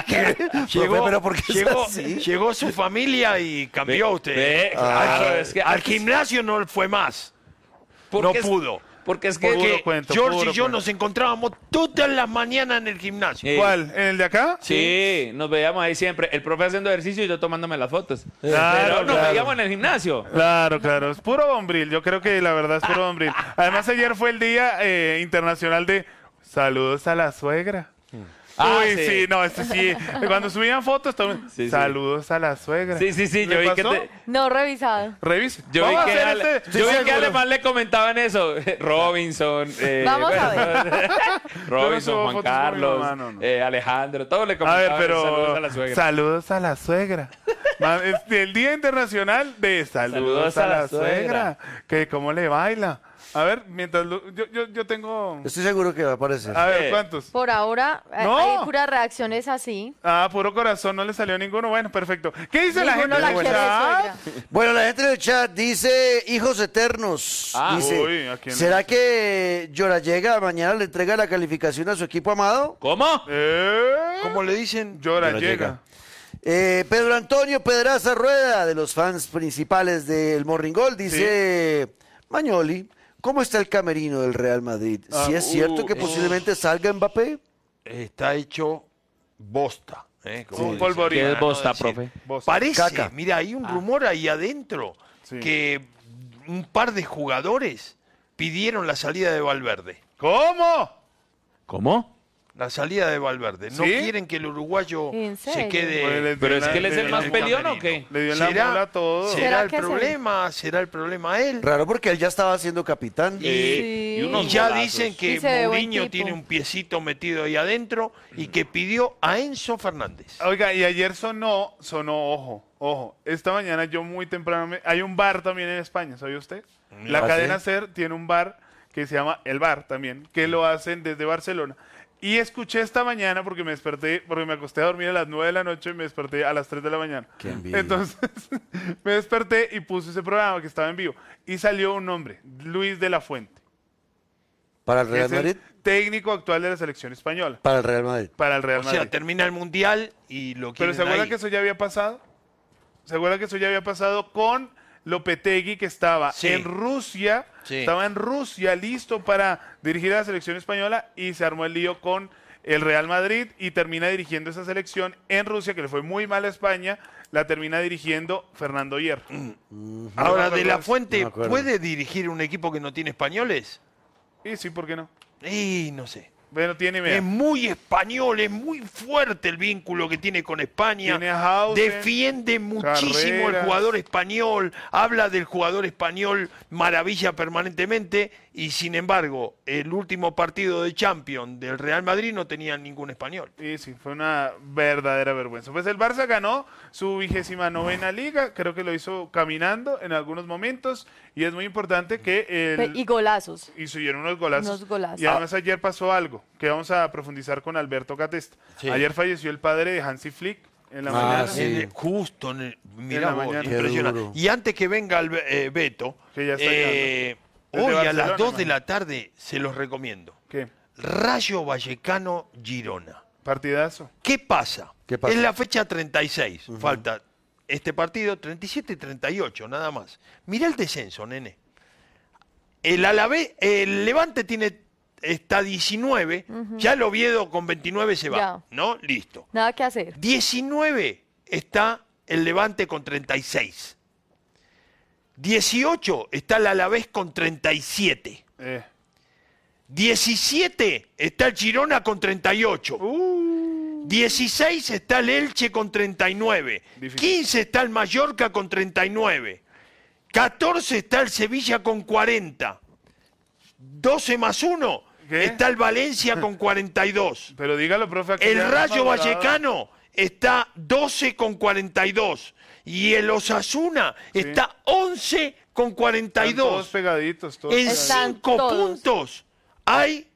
Llegó, pero ¿por qué es llegó, así? llegó su familia y cambió usted. Claro, es que Al gimnasio no fue más. porque No es- pudo. Porque es que Puro Porque cuento, George puro y yo cuento. nos encontrábamos todas las mañanas en el gimnasio. Sí. ¿Cuál? ¿En el de acá? Sí, nos veíamos ahí siempre. El profe haciendo ejercicio y yo tomándome las fotos. Claro, Pero nos claro. veíamos en el gimnasio. Claro, es puro Bombril. Yo creo que la verdad es puro Bombril. Además, ayer fue el Día Internacional de Saludos a la Suegra. Ah, Uy, sí. sí, no, este sí. Cuando subían fotos, todos, Sí, sí. saludos a la suegra. Sí, ¿Le yo vi que pasó? No revisado. Revise. Yo vi Vamos a que, hacer este- yo vi que seguro. además le comentaban eso. Robinson. Vamos a Robinson, subo Juan fotos con mi Carlos, mamá, no. Alejandro, todos le A comentaban ver, pero saludos a la suegra. saludos a la suegra. El Día Internacional de Saludos a la suegra. Que cómo le baila. A ver, mientras yo tengo. Estoy seguro que va a aparecer. A ver, ¿cuántos? Por ahora No. hay puras reacciones así. Ah, puro corazón, no le salió ninguno. Bueno, perfecto. ¿Qué dice la gente Ninguno la en el quiere de chat? suegra. Bueno, la gente del chat dice hijos eternos. Ah, dice, uy, ¿a quién? ¿será que Llorallega mañana le entrega la calificación a su equipo amado? ¿Cómo? ¿Cómo le dicen? Llora, Llora, llega. Pedro Antonio Pedraza Rueda, de los fans principales del Morning Gold, dice, Mañoli, ¿cómo está el camerino del Real Madrid? ¿Si es cierto que posiblemente salga Mbappé? Está hecho bosta. Como Un polvorín. ¿Qué es para no bosta, decir. profe? Parece, Caca. mira, hay un rumor ahí adentro Sí. que un par de jugadores pidieron la salida de Valverde. ¿Cómo? ¿Cómo? La salida de Valverde. No ¿Sí? quieren que el uruguayo ¿En se serio? quede. Pues, Pero es que él es el le- más le- peleón o qué? Le dio en la bola a todo. ¿Será ¿Será el que problema? ¿Será el problema a él? Raro porque él ya estaba siendo capitán. Sí. Y unos Y ya golazos. dicen que Y se ve buen Mourinho tipo. tiene un piecito metido ahí adentro y que pidió a Enzo Fernández. Oiga, y ayer sonó, ojo. Esta mañana yo muy temprano, hay un bar también en España, ¿sabía usted? La ¿Ah, cadena sí? SER tiene un bar que se llama El Bar también, que lo hacen desde Barcelona. Y escuché esta mañana porque me desperté, porque me acosté a dormir a las 9 de la noche y me desperté a las 3 de la mañana. Qué envidia. Entonces me desperté y puse ese programa que estaba en vivo. Y salió un nombre, Luis de la Fuente. ¿Para el Que Real es el Madrid? técnico actual de la selección española. Para el Real Madrid. Para el Real O Madrid. sea, termina el Mundial y lo Pero quieren ¿se acuerda ahí. que eso ya había pasado? ¿Se acuerda que eso ya había pasado con Lopetegui, que estaba Sí. en Rusia? Sí. Estaba en Rusia listo para dirigir a la selección española y se armó el lío con el Real Madrid y termina dirigiendo esa selección en Rusia, que le fue muy mal a España, la termina dirigiendo Fernando Hierro. Ahora, No me De la acuerdo. Fuente, No me acuerdo. ¿puede dirigir un equipo que no tiene españoles? Y sí, ¿por qué no? Y no sé. Bueno, tiene idea. Es muy español, es muy fuerte el vínculo que tiene con España. Tiene a Hausen, Defiende muchísimo el Carreras. jugador español, habla del jugador español maravilla permanentemente y sin embargo, el último partido de Champions del Real Madrid no tenía ningún español. Sí, fue una verdadera vergüenza. Pues el Barça ganó su 29ª liga, creo que lo hizo caminando en algunos momentos, y es muy importante que Y golazos. y subieron unos golazos. Unos golazos. Y además ayer pasó algo que vamos a profundizar con Alberto Catesta. Sí. Ayer falleció el padre de Hansi Flick en la mañana. sí. Justo, mirá la vos, mañana. impresionante. Qué duro. Y antes que venga el Beto, Que ya está llegando. hoy Desde a las Barcelona, 2 de ¿no? la tarde se los recomiendo. ¿Qué? Rayo Vallecano Girona. Partidazo. ¿Qué pasa? ¿Qué pasa? Es la fecha 36. Falta este partido 37 y 38, nada más. Mirá el descenso, nene. El Levante está 19, ya el Oviedo con 29 se va, Ya. ¿no? Listo. Nada que hacer. 19 está el Levante con 36. 18 está el Alavés con 37. 17 está el Girona con 38. 16 está el Elche con 39. Difícil. 15 está el Mallorca con 39. 14 está el Sevilla con 40. 12 más 1 ¿Qué? está el Valencia con 42. Pero dígalo, profe. aquí El ya Rayo hemos hablado. Vallecano está 12 con 42. Y el Osasuna está 11 con Están todos 42. pegaditos. Todos En pegaditos. Están 5 todos. puntos hay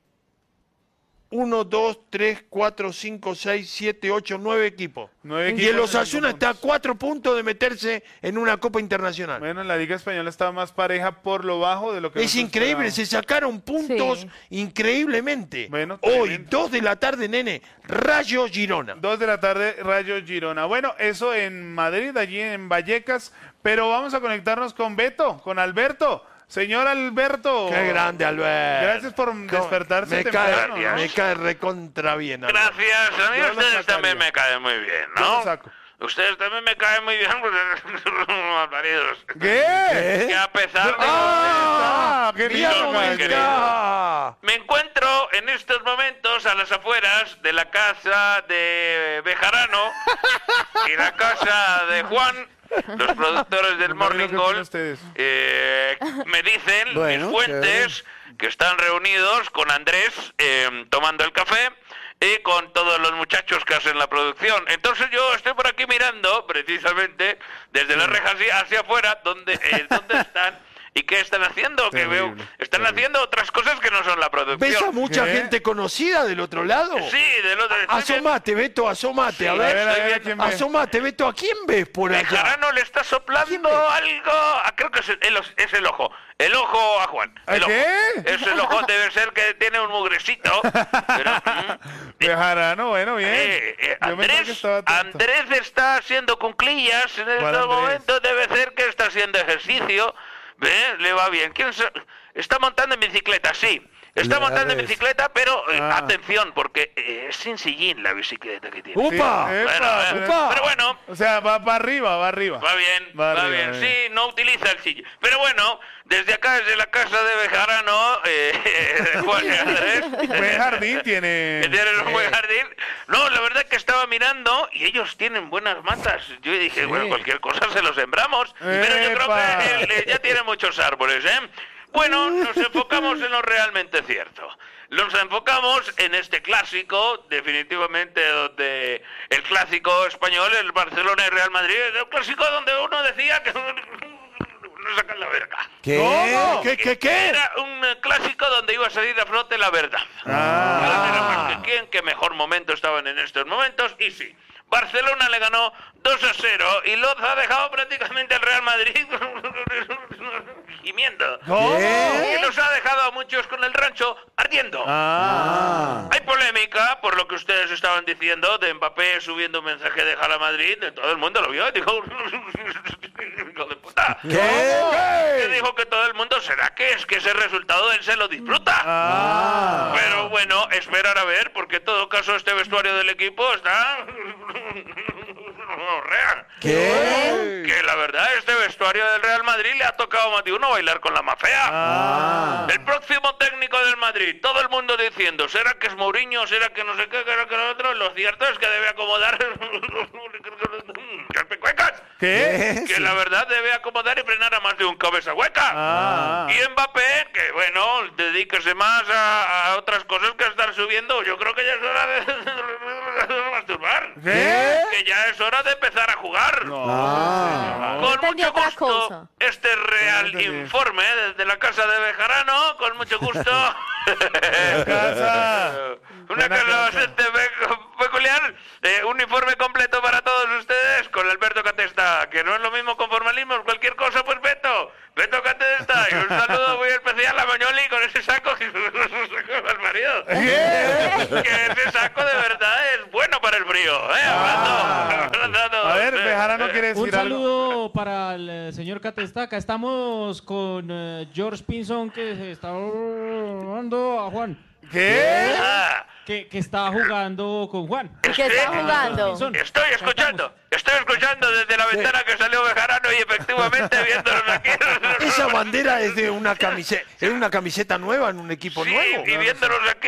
1, 2, 3, 4, 5, 6, 7, 8, 9 equipos. 9 Y equipos el en Osasuna 5 está a puntos. 4 puntos de meterse en una Copa Internacional. Bueno, la Liga Española está más pareja por lo bajo de lo que Es nosotros increíble, esperábamos. se sacaron puntos Sí. increíblemente. Bueno, Hoy, tremendo. 2 de la tarde, nene, Rayo Girona. 2 de la tarde, Rayo Girona. Bueno, eso en Madrid, allí en Vallecas. Pero vamos a conectarnos con Beto, con Alberto. Señor Alberto. Qué grande, Albert. Gracias por despertarse me temprano, cae, ¿no? me cae recontra bien, Albert. Gracias, a mí Yo lo ustedes sacaría. también me caen muy bien, Yo lo ¿no? saco. Ustedes también me caen muy bien, malparidos. ¿Qué? Que a pesar de ¡Ah! ¡Qué Mira lindo, cómo Alberto! está. me encuentro en estos momentos a las afueras de la casa de Bejarano y la casa de Juan, los productores del Me imagino Morning que opinan Call. ustedes. Me dicen Bueno, mis fuentes que están reunidos con Andrés tomando el café y con todos los muchachos que hacen la producción. Entonces yo estoy por aquí mirando precisamente desde las rejas hacia afuera donde están y qué están haciendo, que veo Terrible, están terrible. haciendo otras cosas que no son la ¿Ves a producción. mucha ¿Qué? gente conocida del otro lado? Sí, del otro. Asomate, Beto, asomate. Sí, a A ver, ver, a estoy ver, viendo. ¿quién ve? asomate, Beto. ¿A quién ves por allá? Bejarano le está soplando algo. Creo que es el ojo. El ojo a Juan. El ojo. ¿Qué? Es el ojo, debe ser que tiene un mugrecito. Pero, Bejarano, bueno, bien. Yo me creo que estaba atento. Andrés está haciendo cuclillas en ¿Cuál estos Andrés? momentos. Debe ser que está haciendo ejercicio. ¿Ve? Le va bien. Está montando en bicicleta, sí. Está Ya montando en ves. bicicleta, pero Ah. atención, porque es sin sillín la bicicleta que tiene. ¡Upa! Sí, epa, Pero bueno, O sea, va para arriba, va arriba. va bien, Va va arriba, bien. Sí, no utiliza el sillín. Pero bueno, desde acá, desde la casa de Bejarano, Juan y Andrés. Buen jardín tiene. Que tienen un buen jardín. No, la verdad que estaba mirando y ellos tienen buenas matas. Yo dije, bueno, cualquier cosa se lo sembramos. Pero yo creo ¡Epa! que él ya tiene muchos árboles, ¿eh? Bueno, nos enfocamos en lo realmente cierto. Nos enfocamos en este clásico, definitivamente, donde el clásico español, el Barcelona y Real Madrid, es el clásico donde uno decía que no sacan la verga. ¿Qué? ¿Cómo? ¿Qué? Era un clásico donde iba a salir a flote la verdad. ¿Quién que mejor momento estaban en estos momentos? Y sí, Barcelona le ganó 2-0 y los ha dejado prácticamente al Real Madrid gimiendo. ¿Qué? Y los ha dejado a muchos con el rancho ardiendo. Hay polémica por lo que ustedes estaban diciendo de Mbappé subiendo un mensaje de Jala Madrid, todo el mundo lo vio y dijo, hijo de puta. ¿Qué? Que dijo que todo el mundo, ¿será que es que ese resultado él se lo disfruta? Pero bueno, esperar a ver, porque en todo caso este vestuario del equipo está real. ¿Qué? Que la verdad este vestuario del Real Madrid le ha tocado a más de uno bailar con la mafia. El próximo técnico del Madrid, todo el mundo diciendo, ¿será que es Mourinho? ¿Será que no sé qué? ¿Será que lo otro? Lo cierto es que debe acomodar las pecuecas ¿Qué? Que la verdad debe acomodar y frenar a más de un cabeza hueca. Y Mbappé, que bueno, dedíquese más a otras cosas que a estar subiendo. Yo creo que ya es hora de masturbar. ¿Qué? Que ya es hora de empezar a jugar. Con Entendí mucho otra gusto, cosa. este real informe desde la casa de Bejarano, con mucho gusto. Una casa bastante peculiar. Un informe completo para todos ustedes con Alberto Catesta, que no es lo mismo con formalismos, cualquier cosa, pues Beto Catesta, y un saludo muy especial a Mañoli con ese saco que al marido. Que ese saco de verdad es bueno para el frío, Hablando. A ver, Bejarano quiere decir Un algo. saludo para el señor Catesta. Acá estamos con George Pinson, que se está jugando a Juan. ¿Qué? Que está jugando con Juan. ¿Qué está jugando? Estoy escuchando desde la ventana que salió Bejarano y efectivamente viéndonos aquí. Esa bandera es de una camiseta nueva en un equipo nuevo. Y viéndonos aquí,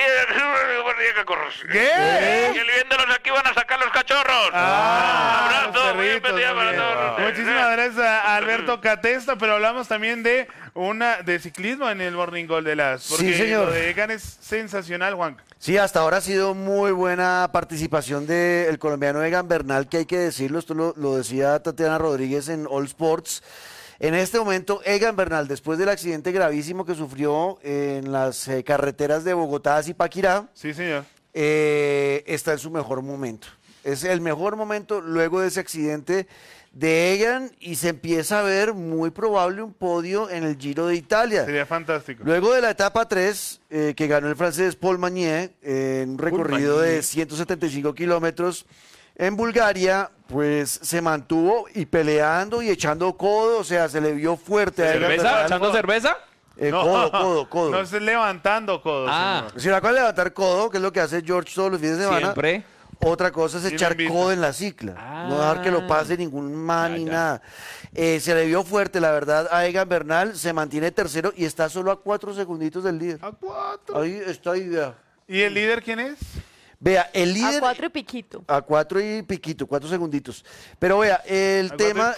¿Qué? y viéndonos aquí van a sacar los cachorros. Los Abrazo, muy perritos, especial para todos ustedes. Muchísimas gracias a Alberto Catesta, pero hablamos también de ciclismo en el Morning Goal de las. Porque Sí, señor. lo de Egan es sensacional, Juan. Sí, hasta ahora ha sido muy buena participación del colombiano Egan Bernal, que hay que decirlo, esto lo decía Tatiana Rodríguez en All Sports. En este momento, Egan Bernal, después del accidente gravísimo que sufrió en las carreteras de Bogotá a Zipaquirá, Sí, señor. está en su mejor momento. Es el mejor momento luego de ese accidente de Egan y se empieza a ver muy probable un podio en el Giro de Italia. Sería fantástico. Luego de la etapa 3, que ganó el francés Paul Magnier, en un recorrido de 175 kilómetros en Bulgaria, pues se mantuvo y peleando y echando codo, o sea, se le vio fuerte. a Egan ¿Cerveza? Bernal. ¿Echando cerveza? Codo. No es levantando codos. señor. Si la cual levantar codo, que es lo que hace George todos los fines de semana. Siempre. Otra cosa es Sí, me echar invita. codo en la cicla, no dejar que lo pase ningún man ni nada. Se le vio fuerte, la verdad, a Egan Bernal, se mantiene tercero y está solo a 4 segunditos del líder. A 4. Ahí está, ahí, vea. ¿Y el líder quién es? Vea, el líder... A 4 y piquito. A 4 y piquito, 4 segunditos. Pero vea, el tema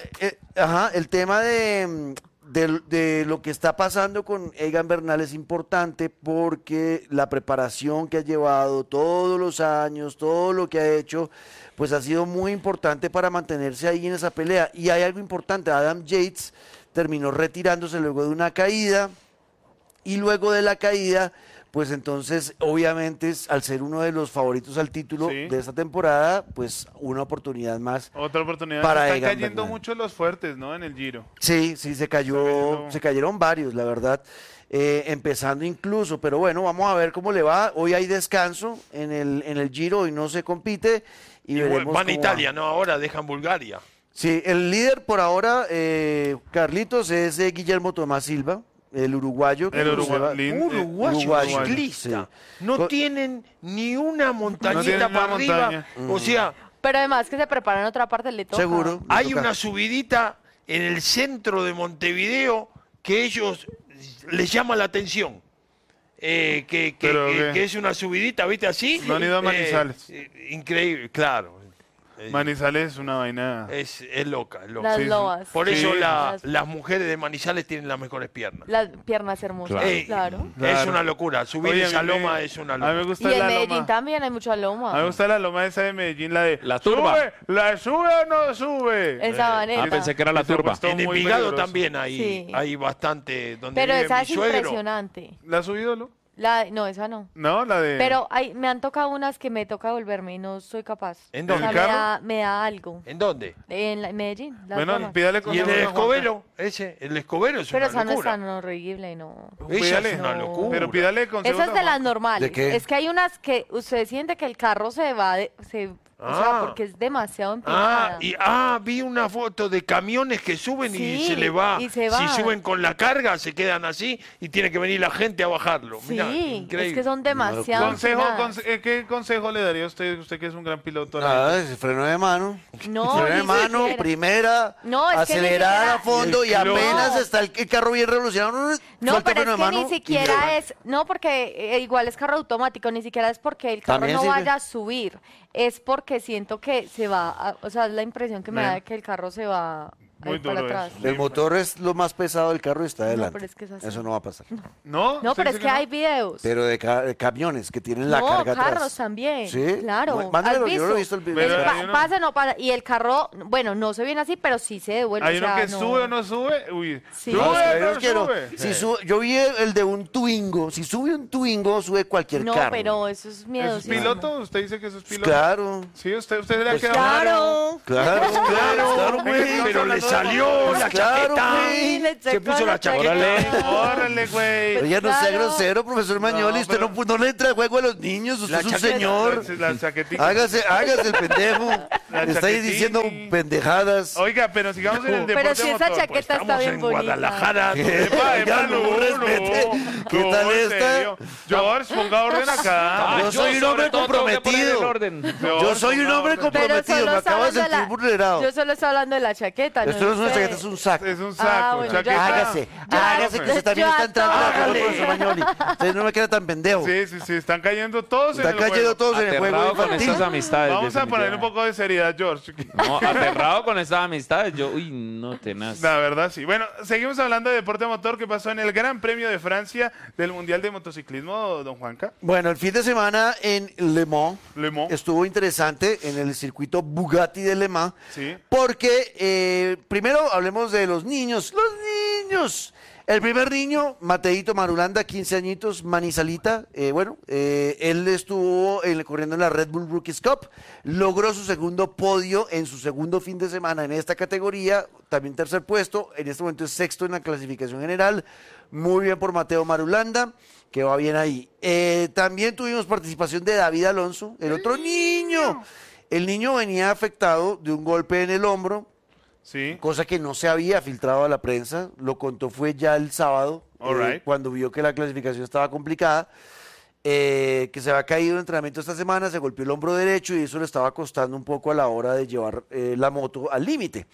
de lo que está pasando con Egan Bernal es importante porque la preparación que ha llevado todos los años, todo lo que ha hecho, pues ha sido muy importante para mantenerse ahí en esa pelea. Y hay algo importante, Adam Yates terminó retirándose luego de una caída y luego de la caída, pues entonces obviamente al ser uno de los favoritos al título Sí. de esta temporada, pues una oportunidad más. Otra oportunidad. Para Están Egan cayendo Bernal. mucho los fuertes, ¿no? En el Giro. Sí, se cayó, se cayeron varios, la verdad, empezando incluso, pero bueno, vamos a ver cómo le va. Hoy hay descanso en el Giro, hoy no se compite y veremos Van a cómo Italia, va. no, ahora dejan Bulgaria. Sí, el líder por ahora, Carlitos, es Guillermo Tomás Silva, el uruguayo. que El se va- Uruguayo ciclista. sí. No Co- tienen ni una No montañita tienen una para arriba. montaña. O sea, Pero además que se prepara en otra parte, le toca. Seguro. le hay toca. una subidita en el centro de Montevideo que ellos les llama la atención. ¿Pero qué? Que es una subidita, ¿viste? Así. No han ido a Manizales. Increíble, claro. Manizales es una vaina. Es loca, es loca. Las Sí, sí. lobas. Por Sí. eso Las- las mujeres de Manizales tienen las mejores piernas. Las piernas hermosas, claro. Es Claro. una locura. Subir Oye, a esa mí me- loma es una A mí me locura. gusta Y en la Medellín loma. también hay mucha loma. A mí me gusta la loma esa de Medellín, la de... La turba. ¿Sube? ¿La sube o no sube? En Sabaneta. Ah, pensé que era la Esa turba. cuestión En muy Envigado peligrosa. también Sí. hay bastante. Donde Pero vive esa mi es suegro. impresionante. ¿La ha subido, Lu? No, esa no. No, la de... Pero me han tocado unas que me toca volverme y no soy capaz. ¿En O dónde? sea, ¿En el carro? me da algo. ¿En dónde? En Medellín. las Bueno, lomas. pídale Y consejo en el a Juanca. Escobero, el Escobero es Pero una esa no es locura. tan horrible, no. Esa Pídale. es una No. locura. Pero pídale consejo Esa es a de las Juanca. normales. ¿De qué? Es que hay unas que usted siente que el carro se va, o sea, porque es demasiado empinada. Vi una foto de camiones que suben y Sí, se le va. y se va. Si suben con la carga, se quedan así y tiene que venir la gente a bajarlo. Sí, Mirá, increíble. es que son demasiado empinadas. ¿Qué consejo le daría a usted que es un gran piloto? Nada, ese freno de mano. No, freno de ni mano, siquiera. primera, No, es que ni acelerada siquiera- a fondo y El clon. apenas está el carro bien revolucionado. No, suelta pero freno es de que mano ni siquiera es, no porque igual es carro automático, ni siquiera es porque el carro También no sirve. vaya a subir, es porque siento que se va, o sea, es la impresión que me da de que el carro se va a Muy ir para duro atrás. El motor es lo más pesado del carro y está adelante. pero es que es así. Eso no va a pasar. ¿No? No, ¿Usted pero es dice que no? hay videos. Pero de camiones que tienen la no, carga atrás. carros también. ¿Sí? Claro. Mándamelo, ¿Has yo no lo he visto el video. Pero hay uno- pasa, no pasa. Y el carro, bueno, no se viene así, pero sí se devuelve. Hay o uno sea, que no. sube o no sube. Uy, Sí. sube, No, no es que no. sube. Yo vi el de un Twingo. Si sube un Twingo, sube cualquier No, carro. pero eso es ¿Eso miedo. es piloto? ¿Usted dice que eso es piloto? Claro. Sí, usted le ha Pues quedado Claro. Claro, Claro, güey. pero le salió la Claro, chaqueta. güey. Se puso la chaqueta. Órale, güey. Oye, no sea Claro. grosero, profesor Mañoli. Usted pero- no le entra de juego a los niños. Usted es un señor. La chaquetica. Hágase el pendejo. Estáis chaquetín. diciendo pendejadas. Oiga, pero sigamos en el deporte Pero si esa motor. chaqueta está Estamos bien en bonita. Guadalajara. Epa, Ya no, no respete. ¿Qué no, tal en esta? serio. George, ponga orden acá. Yo soy un sobre hombre todo tengo que poner el comprometido. orden. Yo soy un hombre Pero comprometido. solo Me está acabo de hablando de sentir la... vulnerado. Yo solo estoy hablando de la chaqueta. Esto no es una usted. chaqueta, es un saco. Es un saco. bueno, chaqueta. ya. Hágase que usted también Yo está a entrando a la todos. profesor Mañoli. Usted no me queda tan pendejo. Sí, están cayendo todos en Están el cayendo juego. todos en el juego Aterrado con infantil. estas amistades. Vamos a poner un poco de seriedad, George. No, aterrado con estas amistades. Yo, uy, no tenaz. La verdad, sí. Bueno, seguimos hablando de deporte motor que pasó en el Gran Premio de Francia del Mundial de Motociclismo, don Juanca. Bueno, el fin de semana en Le Mans Le Mans. estuvo interesante en el circuito Bugatti de Le Mans. Sí. Porque primero hablemos de los niños. ¡Los niños! El primer niño, Mateito Marulanda, 15 añitos, Manizalita. Él estuvo corriendo en la Red Bull Rookies Cup. Logró su segundo podio en su segundo fin de semana en esta categoría. También tercer puesto. En este momento es sexto en la clasificación general. Muy bien por Mateo Marulanda, que va bien ahí. También tuvimos participación de David Alonso, el otro niño. El niño venía afectado de un golpe en el hombro. Sí. Cosa que no se había filtrado a la prensa, lo contó fue ya el sábado, All right. cuando vio que la clasificación estaba complicada, que se había caído en entrenamiento esta semana, se golpeó el hombro derecho y eso le estaba costando un poco a la hora de llevar la moto al límite.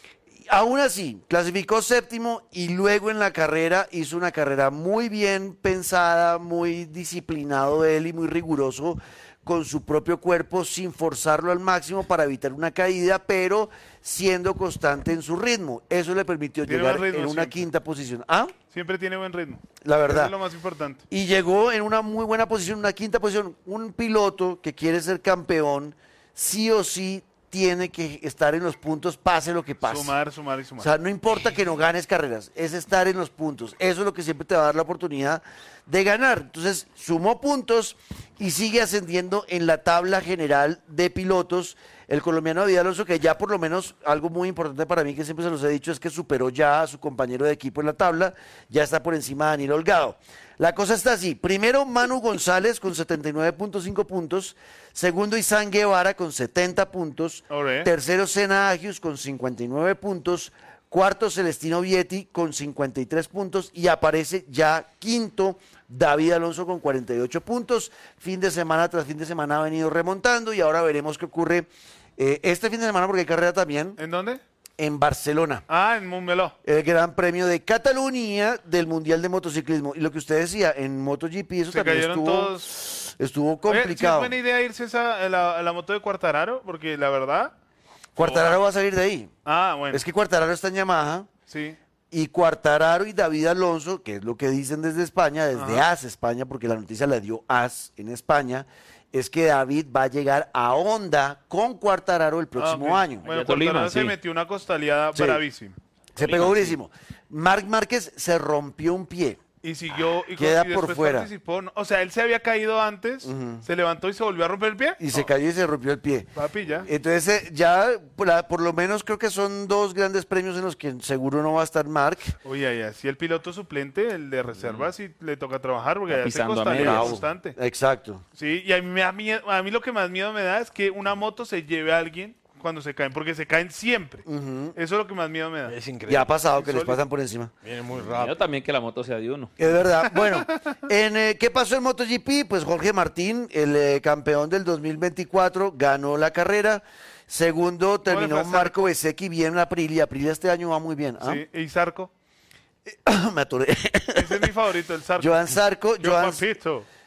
Aún así, clasificó séptimo y luego en la carrera hizo una carrera muy bien pensada, muy disciplinado él y muy riguroso con su propio cuerpo sin forzarlo al máximo para evitar una caída, pero siendo constante en su ritmo. Eso le permitió Tiene llegar buen ritmo en una siempre. quinta posición. ¿Ah? Siempre tiene buen ritmo. La Eso verdad. es lo más importante. Y llegó en una muy buena posición, una quinta posición. Un piloto que quiere ser campeón, sí o sí tiene que estar en los puntos, pase lo que pase. Sumar. O sea, no importa que no ganes carreras, es estar en los puntos. Eso es lo que siempre te va a dar la oportunidad de ganar. Entonces, sumó puntos y sigue ascendiendo en la tabla general de pilotos. El colombiano David Alonso, que ya por lo menos algo muy importante para mí, que siempre se los he dicho, es que superó ya a su compañero de equipo en la tabla, ya está por encima de Daniel Holgado. La cosa está así. Primero, Manu González con 79.5 puntos. Segundo, Izán Guevara con 70 puntos. Alright. Tercero, Sena Agius con 59 puntos. Cuarto, Celestino Vietti con 53 puntos. Y aparece ya quinto, David Alonso con 48 puntos. Fin de semana tras fin de semana ha venido remontando y ahora veremos qué ocurre este fin de semana porque hay carrera también ¿En dónde? en Barcelona. Ah, en Montmeló. El Gran Premio de Cataluña del Mundial de Motociclismo. Y lo que usted decía, en MotoGP eso Se también cayeron todos. estuvo Oye, ¿sí es complicado. buena idea irse a la moto de Quartararo? Porque la verdad... Quartararo va a salir de ahí. Ah, bueno. Es que Quartararo está en Yamaha Sí. y Quartararo y David Alonso, que es lo que dicen desde España, desde AS España, porque la noticia la dio AS en España, es que David va a llegar a Honda con Quartararo el próximo Ah, ok. año. Bueno, Allá Tolima, Quartararo se sí. metió una costaleada Sí. bravísima. Se pegó durísimo. Marc Márquez se rompió un pie. Y siguió y Queda y por después fuera. participó. O sea, él se había caído antes, se levantó y se volvió a romper el pie. Y se cayó y se rompió el pie. Papi, ya. Entonces, ya por lo menos creo que son dos grandes premios en los que seguro no va a estar Marc. Oye, ya, si el piloto suplente, el de reserva, sí le toca trabajar porque Está ya se pisando a costalea medias. constante. Exacto. Sí, y a mí, me da miedo, a mí lo que más miedo me da es que una moto se lleve a alguien cuando se caen, porque se caen siempre. Eso es lo que más miedo me da. Es increíble. Ya ha pasado que les Insólito. pasan por encima. Viene muy Yo rápido. también que la moto sea de uno. Es verdad. Bueno, ¿qué pasó en MotoGP? Pues Jorge Martín, el campeón del 2024, ganó la carrera. Segundo, ¿Cómo le terminó fue a Marco Bezzecchi bien en Aprilia. Aprilia este año va muy bien. ¿ah? Sí, y Zarco. Me atoré. Ese es mi favorito, el Zarco. Joan Zarco. Yo, papito.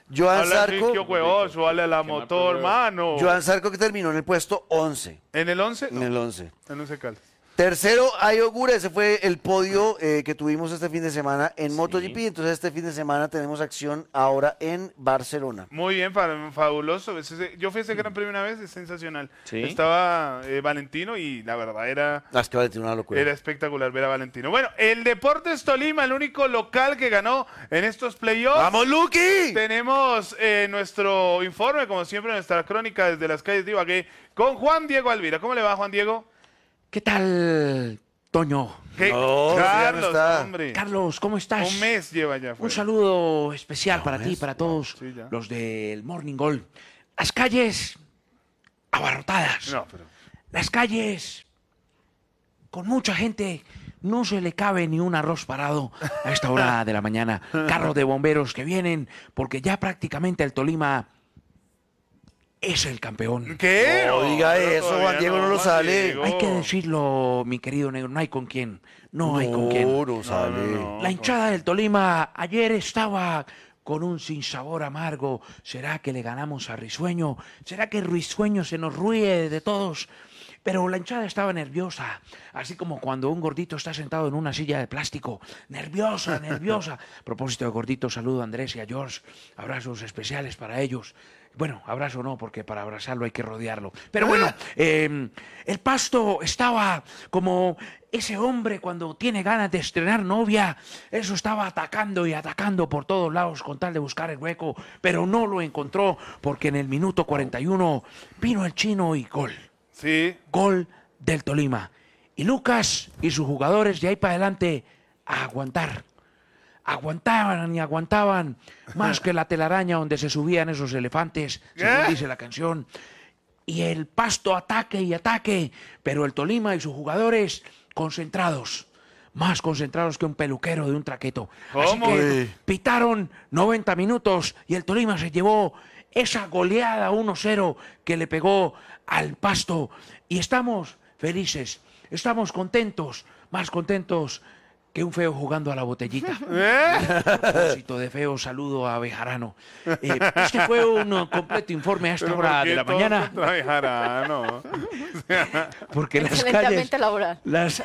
Joan Zarco. Súbale a la motor, mano. Joan Zarco que terminó en el puesto 11. ¿En el 11? En el 11. En 11 Caldas. Tercero, Ayogura, ese fue el podio que tuvimos este fin de semana en MotoGP. Entonces este fin de semana tenemos acción ahora en Barcelona. Muy bien, fabuloso. Yo fui a ese Gran Premio una vez, es sensacional. Sí. Estaba Valentino y la verdad era... Es que Valentino una locura. Era espectacular ver a Valentino. Bueno, el Deportes Tolima, el único local que ganó en estos playoffs. ¡Vamos, Luqui! Tenemos nuestro informe, como siempre, nuestra crónica desde las calles de Ibagué con Juan Diego Alvira. ¿Cómo le va, Juan Diego? ¿Qué tal, Toño? ¿Qué? No, Carlos, ya no hombre. Carlos, ¿cómo estás? Un mes lleva ya. Un saludo especial para ti y para todos Sí, ya. los del Morning Gold. Las calles abarrotadas. No, pero... Las calles con mucha gente. No se le cabe ni un arroz parado a esta hora de la mañana. Carros de bomberos que vienen porque ya prácticamente el Tolima es el campeón. ¿Qué? No diga pero eso, todavía Juan Diego no lo Juan sale. Diego. Hay que decirlo, mi querido negro, no hay con quién. No hay con quién. No sale. no. La hinchada del Tolima ayer estaba con un sinsabor amargo. ¿Será que le ganamos a Risueño? ¿Será que Risueño se nos ríe de todos? Pero la hinchada estaba nerviosa, así como cuando un gordito está sentado en una silla de plástico. Nerviosa, nerviosa. A propósito de gordito, saludo a Andrés y a George. Abrazos especiales para ellos. Bueno, abrazo no, porque para abrazarlo hay que rodearlo. Pero bueno, el Pasto estaba como ese hombre cuando tiene ganas de estrenar novia. Eso estaba atacando y atacando por todos lados con tal de buscar el hueco, pero no lo encontró porque en el minuto 41 vino el chino y gol. Sí. Gol del Tolima. Y Lucas y sus jugadores de ahí para adelante a aguantar. Aguantaban y aguantaban más que la telaraña donde se subían esos elefantes, según dice la canción. Y el Pasto ataque y ataque, pero el Tolima y sus jugadores concentrados, más concentrados que un peluquero de un traqueto. Así ¿Cómo? que pitaron 90 minutos y el Tolima se llevó esa goleada 1-0 que le pegó al Pasto. Y estamos felices, estamos contentos, más contentos que un feo jugando a la botellita. A propósito de feo, saludo a Bejarano. Este fue un completo informe a esta Pero hora ¿por qué de la todos mañana. contra Bejarano? Porque las Excelentemente calles, laboral. las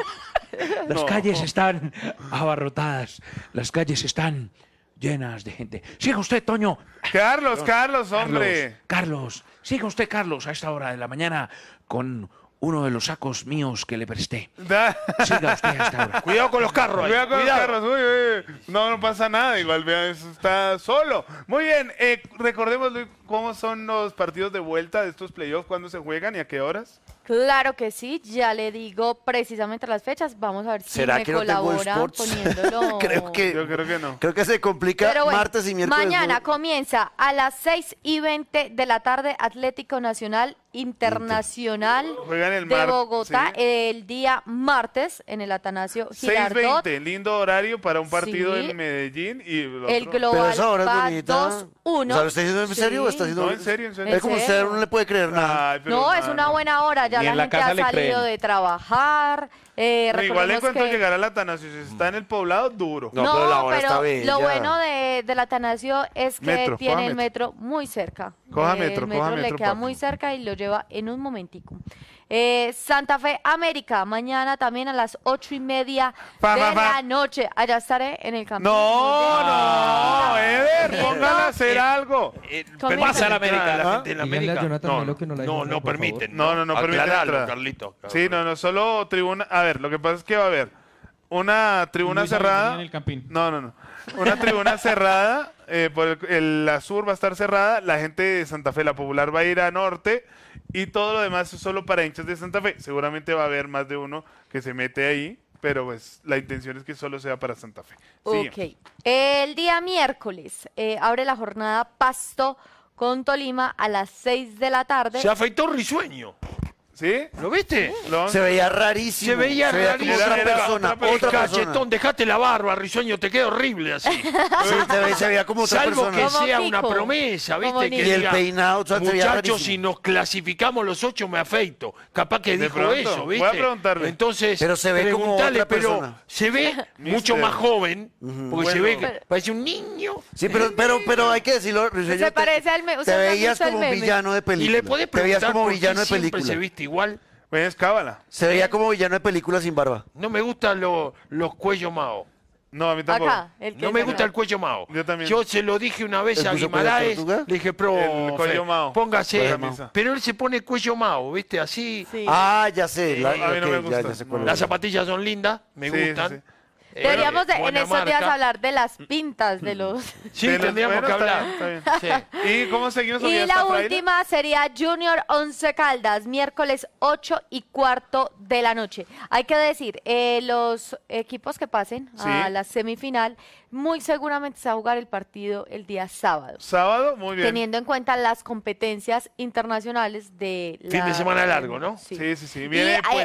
calles están abarrotadas, las calles están llenas de gente. Siga usted, Toño. Carlos, hombre. Carlos, siga usted, Carlos, a esta hora de la mañana con uno de los sacos míos que le presté. Siga usted a esta hora. Cuidado con los carros. ahí, Cuidado con los cuidado. carros. Uy. No pasa nada. Igual, vean, eso está solo. Muy bien. Recordemos, Luis, cómo son los partidos de vuelta de estos playoffs, cuándo se juegan y a qué horas. Claro que sí, ya le digo precisamente las fechas. Vamos a ver si ¿Será me que no tengo colabora sports? poniéndolo. Yo creo que no. Creo que se complica Pero bueno, martes y miércoles. mañana comienza a las 6:20 de la tarde Atlético Nacional Internacional Juegan el de Bogotá sí. el día martes en el Atanasio Girardot. 6:20, lindo horario para un partido Sí. en Medellín y el otro. El Pero global esa hora es va bonita. 2-1. O sea, ¿lo está diciendo en serio o está diciendo? No, en serio, en serio. Es como ¿En usted serio? no le puede creer nada. Ay, pero No, es mano. una buena hora, ya Ni la en la gente casa ha le salido creen. de trabajar. Pero igual en Recordemos cuanto que... llegar al Atanasio, si está en el poblado, duro. No, pero la hora está bella. lo bueno del Atanasio es que Metro, tiene coja el metro muy cerca. Coja El metro, metro coja le metro, queda papi. muy cerca y lo lleva en un momentico. Santa Fe América, mañana también a las 8:30 de la noche. Allá estaré en el campo. No, Eder, Comiendo. póngale a hacer algo. Comiendo. Pasa a la América. La gente en la Díganle a América. Jonathan Melo que no la deje entrar, no por permiten. No permiten Aclaralo, entrar. Carlito. Sí, no, solo tribuna. A ver, lo que pasa es que va a haber una tribuna Luis cerrada. Avenida en el Campín. No. Una tribuna cerrada. Por la sur va a estar cerrada. La gente de Santa Fe, la popular, va a ir a norte. Y todo lo demás es solo para hinchas de Santa Fe. Seguramente va a haber más de uno que se mete ahí. Pero pues la intención es que solo sea para Santa Fe. Sí. Ok. El día miércoles abre la jornada Pasto con Tolima a las 6 de la tarde. Se afeitó Risueño. ¿Sí? ¿Lo viste? Se veía rarísimo. Se veía como rarísimo. otra persona. Otra cachetón, dejate la barba, Risueño, te queda horrible así. Se veía como otra Salvo persona. que sea una promesa, ¿viste? Que y el diga, peinado, o sea, se veía muchachos, rarísimo. si nos clasificamos los 8 me afeito. Capaz que dijo pronto, eso, ¿viste? voy a preguntarle. Entonces, Pero se ve como preguntale, otra pero persona. se ve mucho más joven, porque se ve que parece un niño. Sí, pero hay que decirlo, Risueño, Se parece al meme. te veías como un villano de Y película. le podés Te veías preguntar como por villano qué de siempre película. se viste igual. Pues es cábala. Se veía como villano de película sin barba. No me gustan los cuellos mao. No, a mí tampoco. Acá, el que No me es gusta acá. el cuello mao. Yo también. Yo se lo dije una vez ¿El a buzo cuello Guimaraes, tortuga? le dije, El profe, cuello mao. póngase. La camisa. Pero él se pone cuello mao, ¿viste? Así. Sí. Ah, ya sé. a mí no me gusta. Ya sé cuál No. es. Las zapatillas son lindas, me Sí, gustan. sí, sí. Deberíamos en buena estos días marca. hablar de las pintas de los... Sí, Pero, tendríamos bueno, que está hablar. bien, está Sí. ¿Y cómo seguimos? Y la última sería Junior 11 Caldas, miércoles 8:15 de la noche. Hay que decir, los equipos que pasen a la semifinal, muy seguramente se va a jugar el partido el día sábado. Sábado, muy bien. Teniendo en cuenta las competencias internacionales de la... Fin de semana largo, ¿no? Sí. Sí. Viene Y